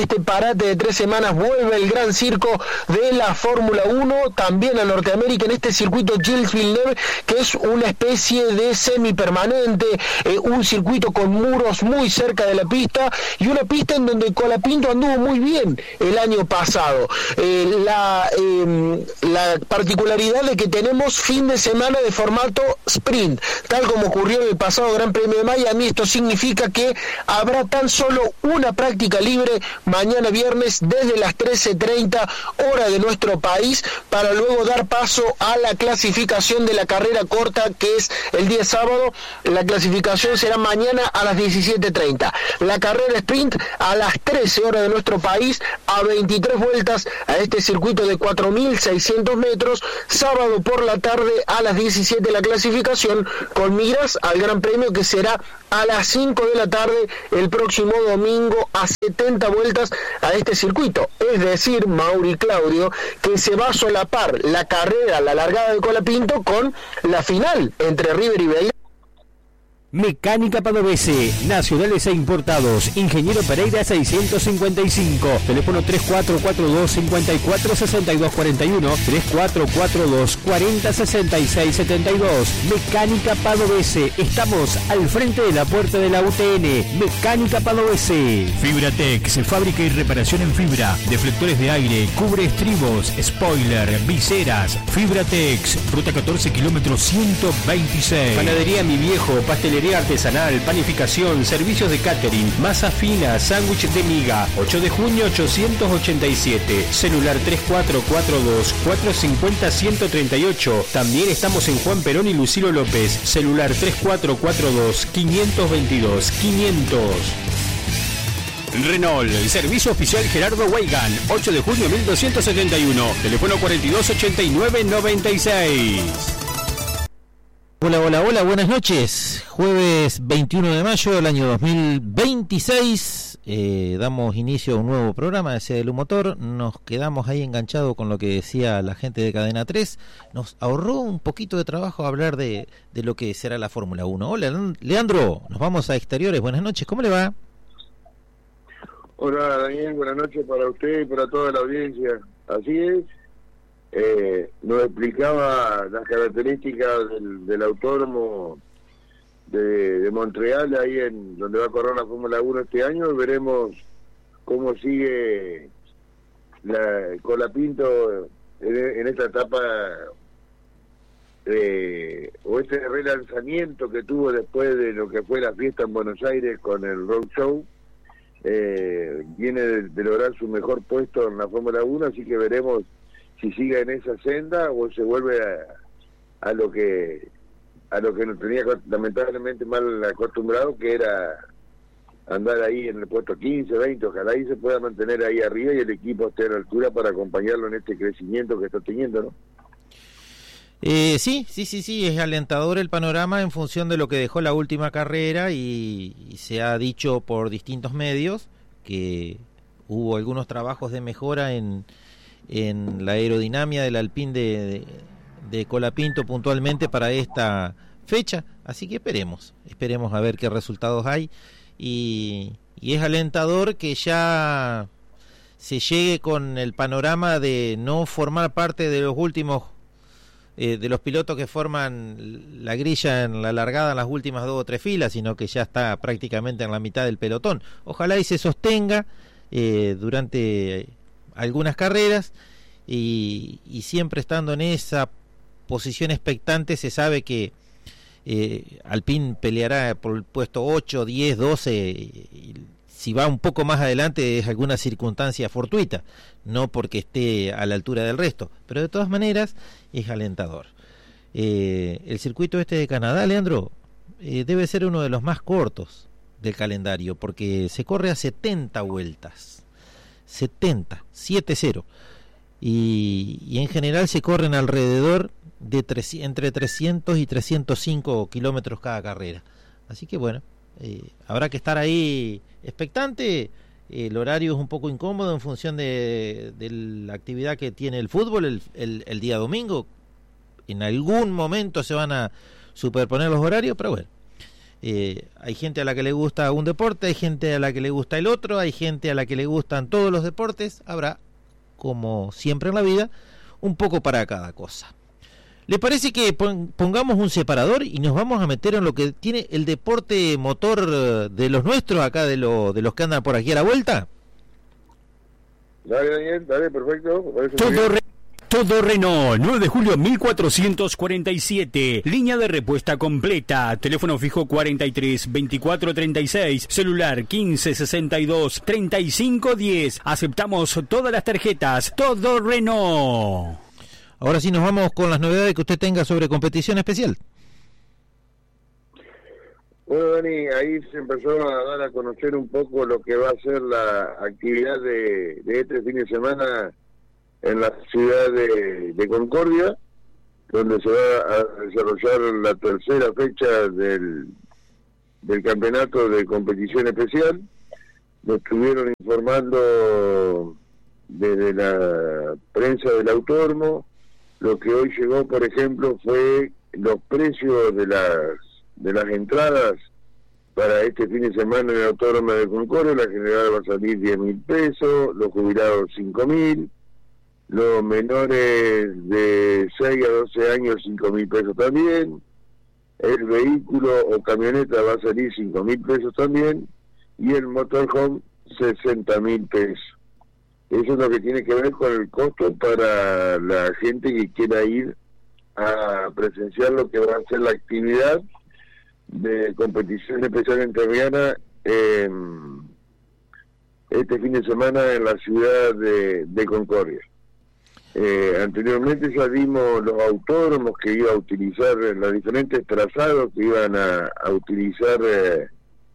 este parate de tres semanas vuelve el gran circo de la Fórmula uno, también a Norteamérica, en este circuito Gilles Villeneuve, que es una especie de semipermanente, eh, un circuito con muros muy cerca de la pista, y una pista en donde Colapinto anduvo muy bien el año pasado. Eh, la, eh, la particularidad de que tenemos fin de semana de formato sprint, tal como ocurrió en el pasado Gran Premio de Miami. Esto significa que habrá tan solo una práctica libre mañana viernes desde las trece treinta hora de nuestro país, para luego dar paso a la clasificación de la carrera corta, que es el día sábado. La clasificación será mañana a las diecisiete treinta. La carrera sprint a las trece horas de nuestro país, a veintitrés vueltas a este circuito de cuatro mil seiscientos metros, sábado por la tarde a las diecisiete la clasificación, con miras al Gran Premio, que será a las cinco de la tarde el próximo domingo, a setenta vueltas a este circuito. Es decir, Mauri y Claudio, que se va a solapar la carrera, la largada de Colapinto con la final entre River y Belgrano. Mecánica Padovese, nacionales e importados. Ingeniero Pereira seiscientos cincuenta y cinco. Teléfono tres cuatro cuatro dos, cinco cuatro, seis dos cuatro uno, tres cuatro cuatro dos, cuatro cero, seis seis siete dos. Mecánica Padovese. Estamos al frente de la puerta de la U T N. Mecánica Padovese. Fibratex, fábrica y reparación en fibra. Deflectores de aire, cubre estribos, spoiler, viseras. Fibratex, ruta catorce, kilómetro ciento veintiséis. Panadería Mi Viejo, pastelería artesanal, panificación, servicios de catering, masa fina, sándwich de miga. Ocho de junio ochocientos ochenta y siete. Celular tres cuatro cuatro dos, cuatro cinco cero, uno tres ocho. También estamos en Juan Perón y Lucilo López. Celular tres cuatro cuatro dos, cinco dos dos, quinientos. Renault, servicio oficial Gerardo Weigan, ocho de junio mil doscientos setenta y uno. Teléfono cuarenta y dos ochenta y nueve noventa y seis. Hola, hola, hola, buenas noches. Jueves veintiuno de mayo del año dos mil veintiséis. Eh, damos inicio a un nuevo programa de C D L U Motor. Nos quedamos ahí enganchados con lo que decía la gente de Cadena tres. Nos ahorró un poquito de trabajo hablar de, de lo que será la Fórmula uno. Hola, Leandro, nos vamos a exteriores. Buenas noches, ¿cómo le va? Hola, Daniel, buenas noches para usted y para toda la audiencia. Así es. Eh, nos explicaba las características del, del autódromo de, de Montreal, ahí en donde va a correr la Fórmula uno este año. Veremos cómo sigue la Colapinto en, en esta etapa eh, o este relanzamiento que tuvo después de lo que fue la fiesta en Buenos Aires con el Road Show. Eh, viene de, de lograr su mejor puesto en la Fórmula uno, así que veremos si sigue en esa senda o se vuelve a, a lo que a lo que nos tenía lamentablemente mal acostumbrado, que era andar ahí en el puesto quince, veinte. Ojalá y se pueda mantener ahí arriba y el equipo esté a la altura para acompañarlo en este crecimiento que está teniendo, ¿no? Eh, sí, sí, sí, sí, es alentador el panorama en función de lo que dejó la última carrera y, y se ha dicho por distintos medios que hubo algunos trabajos de mejora en en la aerodinámica del Alpine de, de, de Colapinto puntualmente para esta fecha, así que esperemos, esperemos a ver qué resultados hay y, y es alentador que ya se llegue con el panorama de no formar parte de los últimos eh, de los pilotos que forman la grilla en la largada en las últimas dos o tres filas, sino que ya está prácticamente en la mitad del pelotón. Ojalá y se sostenga eh, durante algunas carreras y, y siempre estando en esa posición expectante. Se sabe que eh, Alpine peleará por el puesto ocho, diez, doce y si va un poco más adelante es alguna circunstancia fortuita, no porque esté a la altura del resto, pero de todas maneras es alentador. Eh, el circuito este de Canadá, Leandro, eh, debe ser uno de los más cortos del calendario porque se corre a setenta vueltas. setenta, siete cero y, y en general se corren alrededor de tres, entre trescientos y trescientos cinco kilómetros cada carrera, así que bueno, eh, habrá que estar ahí expectante. El horario es un poco incómodo en función de, de la actividad que tiene el fútbol el, el, el día domingo. En algún momento se van a superponer los horarios, pero bueno, Eh, hay gente a la que le gusta un deporte, hay gente a la que le gusta el otro, hay gente a la que le gustan todos los deportes. Habrá, como siempre en la vida, un poco para cada cosa. ¿Le parece que pongamos un separador y nos vamos a meter en lo que tiene el deporte motor de los nuestros, acá de, lo, de los que andan por aquí a la vuelta? Dale, Daniel, dale, perfecto. Todo, re, todo Renault, nueve de julio mil cuatrocientos cuarenta y siete. Línea de repuesta completa. Teléfono fijo cuarenta y tres, veinticuatro treinta y seis. Celular quince sesenta y dos, treinta y cinco diez. Aceptamos todas las tarjetas. Todo Renault. Ahora sí nos vamos con las novedades que usted tenga sobre competición especial. Bueno, Dani, ahí se empezó a dar a conocer un poco lo que va a ser la actividad de, de este fin de semana en la ciudad de, de Concordia, donde se va a desarrollar la tercera fecha del, del campeonato de competición especial. Nos estuvieron informando desde la prensa del autódromo. Lo que hoy llegó, por ejemplo, fue los precios de las de las entradas para este fin de semana en el autódromo de Concordia. La general va a salir diez mil pesos, los jubilados cinco mil, los menores de seis a doce años cinco mil pesos también, el vehículo o camioneta va a salir cinco mil pesos también, y el motorhome sesenta mil pesos. Eso es lo que tiene que ver con el costo para la gente que quiera ir a presenciar lo que va a ser la actividad de competición especial entrerriana eh, este fin de semana en la ciudad de, de Concordia. Eh, anteriormente ya vimos los autódromos que iban a utilizar, los diferentes trazados que iban a, a utilizar eh,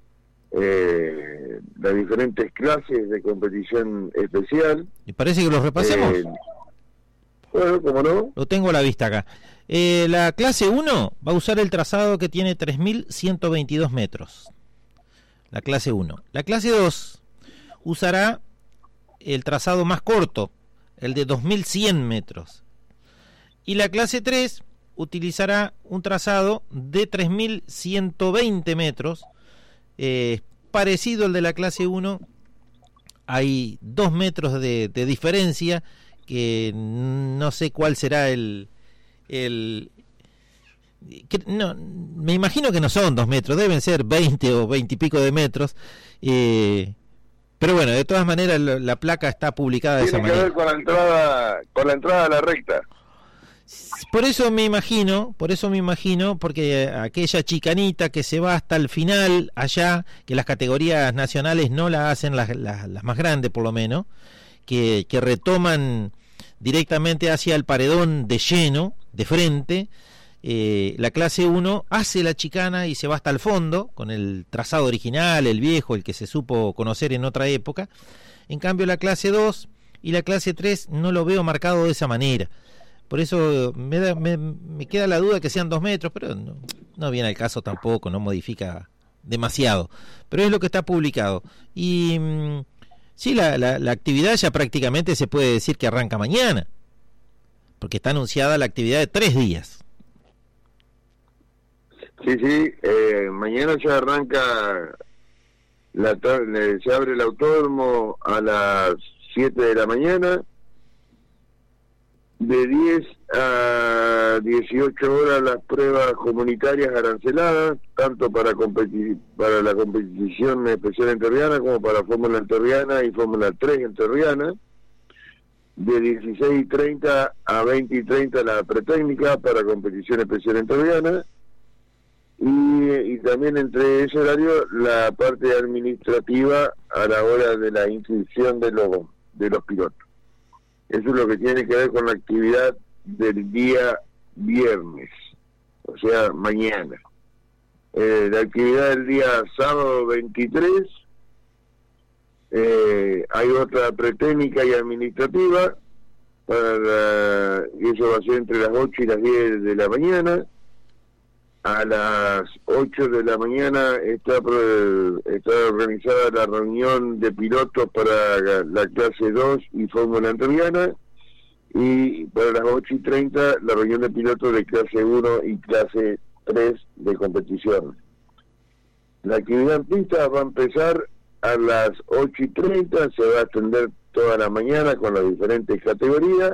eh, las diferentes clases de competición especial. ¿Y parece que los repasemos? Eh, bueno, ¿cómo no? Lo tengo a la vista acá. Eh, la clase uno va a usar el trazado que tiene tres mil ciento veintidós metros. La clase uno. La clase dos usará el trazado más corto, el de dos mil cien metros. Y la clase tres utilizará un trazado de tres mil ciento veinte metros, eh, parecido al de la clase uno. Hay dos metros de, de diferencia, que no sé cuál será el... el que, no, me imagino que no son dos metros, deben ser veinte o veinte y pico de metros, eh, pero bueno, de todas maneras la, la placa está publicada de esa manera. Tiene que ver con la entrada, con la entrada a la recta. Por eso me imagino, por eso me imagino, porque aquella chicanita que se va hasta el final allá, que las categorías nacionales no la hacen, las, las, las más grandes por lo menos, que, que retoman directamente hacia el paredón de lleno, de frente. Eh, la clase uno hace la chicana y se va hasta el fondo, con el trazado original, el viejo, el que se supo conocer en otra época. En cambio la clase dos y la clase tres no lo veo marcado de esa manera. Por eso me, da, me, me queda la duda que sean dos metros, pero no, no viene al caso tampoco, no modifica demasiado. Pero es lo que está publicado. Y mmm, sí, la, la, la actividad ya prácticamente se puede decir que arranca mañana, porque está anunciada la actividad de tres días. Sí, sí, eh, mañana ya arranca, la tarde, se abre el autódromo a las siete de la mañana, de diez a dieciocho horas las pruebas comunitarias aranceladas, tanto para competir, para la competición especial entrerriana como para Fórmula Entrerriana y Fórmula tres Entrerriana. De dieciséis y treinta a veinte y treinta la pretécnica para competición especial entrerriana. Y, y también entre ese horario la parte administrativa a la hora de la inscripción de los, de los pilotos. Eso es lo que tiene que ver con la actividad del día viernes, o sea, mañana. Eh, la actividad del día sábado veintitrés, eh, hay otra pretécnica y administrativa, para, y eso va a ser entre las ocho y las diez de la mañana. A las ocho de la mañana está, está organizada la reunión de pilotos para la clase dos y Fórmula Entrerriana, y para las ocho y treinta la reunión de pilotos de clase uno y clase tres de competición. La actividad en pista va a empezar a las ocho y treinta, se va a extender toda la mañana con las diferentes categorías.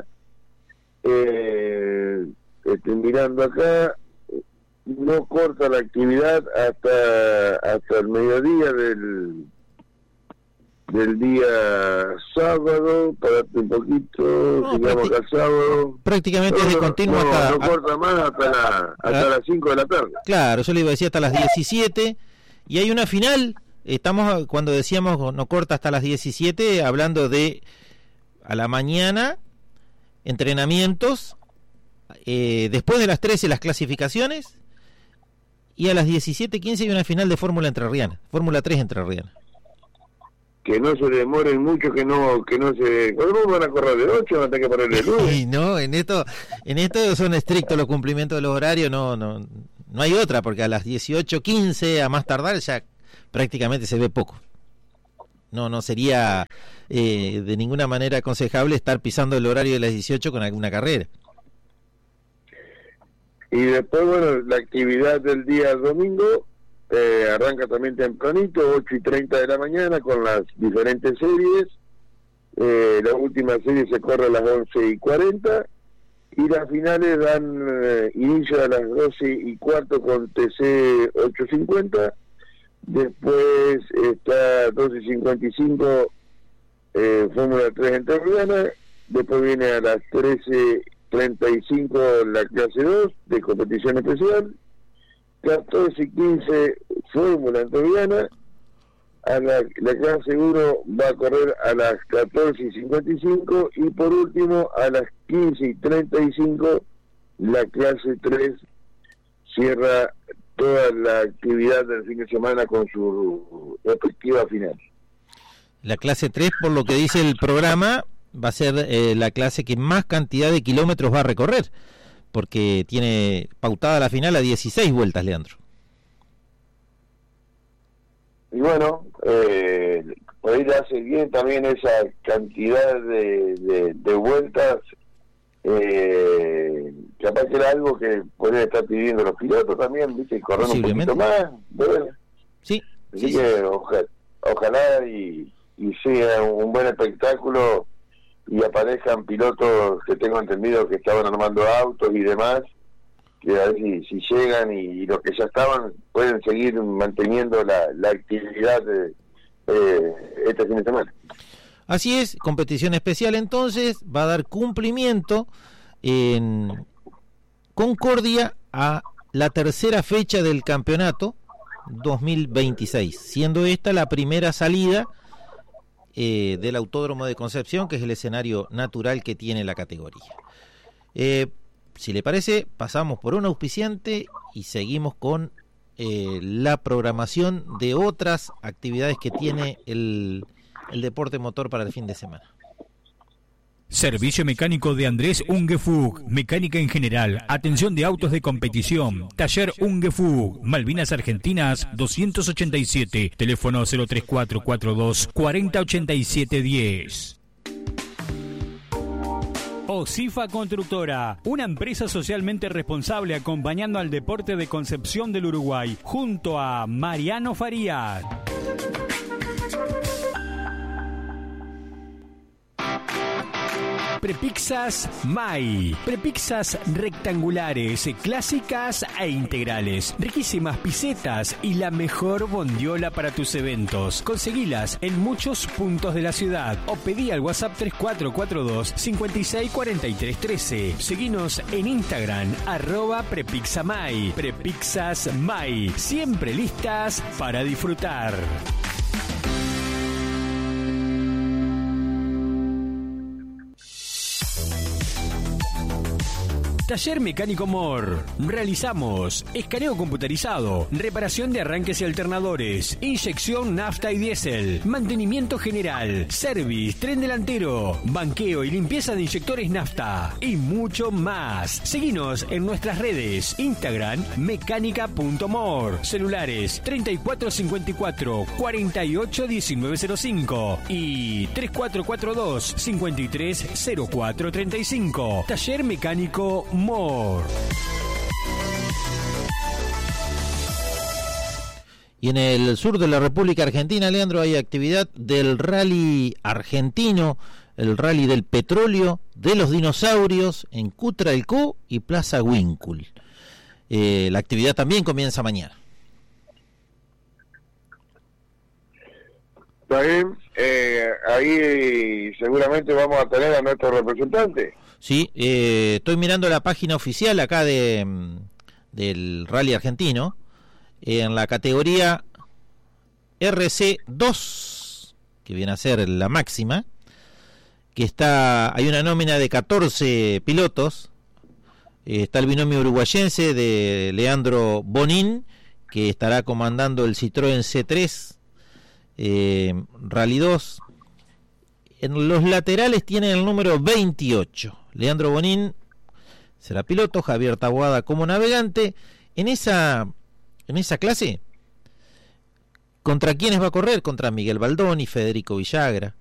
Eh, estoy mirando acá, no corta la actividad hasta hasta el mediodía del del día sábado, para un poquito, No, digamos que el sábado. Prácticamente no, es de no, continuo no, hasta... no corta más hasta, la, hasta Ah. las cinco de la tarde. Claro, yo le iba a decir hasta las diecisiete, y hay una final, estamos cuando decíamos no corta hasta las diecisiete, hablando de a la mañana, entrenamientos, eh, después de las trece las clasificaciones, y a las diecisiete quince hay una final de Fórmula Entrerriana, Fórmula tres Entrerriana. Que no se demoren mucho, que no que no se... ¿Cómo van a correr de ocho? Van a tener que ponerle luz. Y no, en esto, en esto son estrictos los cumplimientos de los horarios, no, no, no hay otra, porque a las dieciocho quince a más tardar ya prácticamente se ve poco. No, no sería eh, de ninguna manera aconsejable estar pisando el horario de las dieciocho con alguna carrera. Y después, bueno, la actividad del día domingo eh, arranca también tempranito, ocho y treinta de la mañana, con las diferentes series. Eh, la última serie se corre a las once y cuarenta, y las finales dan eh, inicio a las doce y cuarto con T C ochocientos cincuenta. Después está doce y cincuenta y cinco eh, Fórmula tres Entrerriana. Después viene a las trece treinta y cinco la clase dos de competición especial. catorce y quince Fórmula Entrerriana. A la, la clase uno va a correr a las catorce y cincuenta y cinco, y por último a las quince y treinta y cinco la clase tres cierra toda la actividad del fin de semana con su respectiva final. La clase tres, por lo que dice el programa, va a ser eh, la clase que más cantidad de kilómetros va a recorrer, porque tiene pautada la final a dieciséis vueltas, Leandro. Y bueno, eh, por ahí le hace bien también esa cantidad de, de, de vueltas, eh, capaz que era algo que podrían estar pidiendo los pilotos también, viste, correr un poquito más, ¿verdad? Sí. Así sí, que sí. oja, ojalá y, y sea un buen espectáculo y aparezcan pilotos que tengo entendido que estaban armando autos y demás, que a ver si, si llegan y, y los que ya estaban pueden seguir manteniendo la, la actividad de, eh, este fin de semana. Así es, competición especial entonces, va a dar cumplimiento en Concordia a la tercera fecha del campeonato dos mil veintiséis, siendo esta la primera salida eh, del Autódromo de Concepción, que es el escenario natural que tiene la categoría. Eh, si le parece, pasamos por un auspiciante y seguimos con eh, la programación de otras actividades que tiene el, el deporte motor para el fin de semana. Servicio mecánico de Andrés Ungefug, mecánica en general, atención de autos de competición, taller Ungefug, Malvinas Argentinas doscientos ochenta y siete, teléfono cero tres cuatro cuatro dos cuarenta ochenta y siete diez. Osifa Constructora, una empresa socialmente responsable acompañando al deporte de Concepción del Uruguay, junto a Mariano Farías. Prepizzas Mai. Prepizzas rectangulares, clásicas e integrales. Riquísimas pisetas y la mejor bondiola para tus eventos. Conseguilas en muchos puntos de la ciudad o pedí al WhatsApp tres cuatro cuatro dos cinco seis cuatro tres uno tres. Seguinos en Instagram, arroba Prepizzamai. Prepizzas Mai. Siempre listas para disfrutar. Taller Mecánico Mor. Realizamos escaneo computarizado, reparación de arranques y alternadores, inyección nafta y diésel, mantenimiento general, service, tren delantero, banqueo y limpieza de inyectores nafta y mucho más. Seguinos en nuestras redes, Instagram mecánica punto mor, celulares treinta y cuatro cincuenta y cuatro cuarenta y ocho diecinueve cero cinco y tres cuatro cuatro dos cincuenta y tres cero cuatro treinta y cinco. Taller Mecánico Mor. Y en el sur de la República Argentina, Leandro, hay actividad del rally argentino, el rally del petróleo, de los dinosaurios, en Cutralcó y Plaza Winkul. Eh, la actividad también comienza mañana. Está bien, eh, ahí seguramente vamos a tener a nuestro representante. Sí, eh, estoy mirando la página oficial acá de del rally argentino, en la categoría R C dos, que viene a ser la máxima, que está, hay una nómina de catorce pilotos. Eh, está el binomio uruguayense de Leandro Bonín, que estará comandando el Citroën C tres eh, Rally dos. En los laterales tienen el número veintiocho. Leandro Bonín será piloto, Javier Taboada como navegante. En esa en esa clase, ¿contra quiénes va a correr? Contra Miguel Baldoni, Federico Villagra,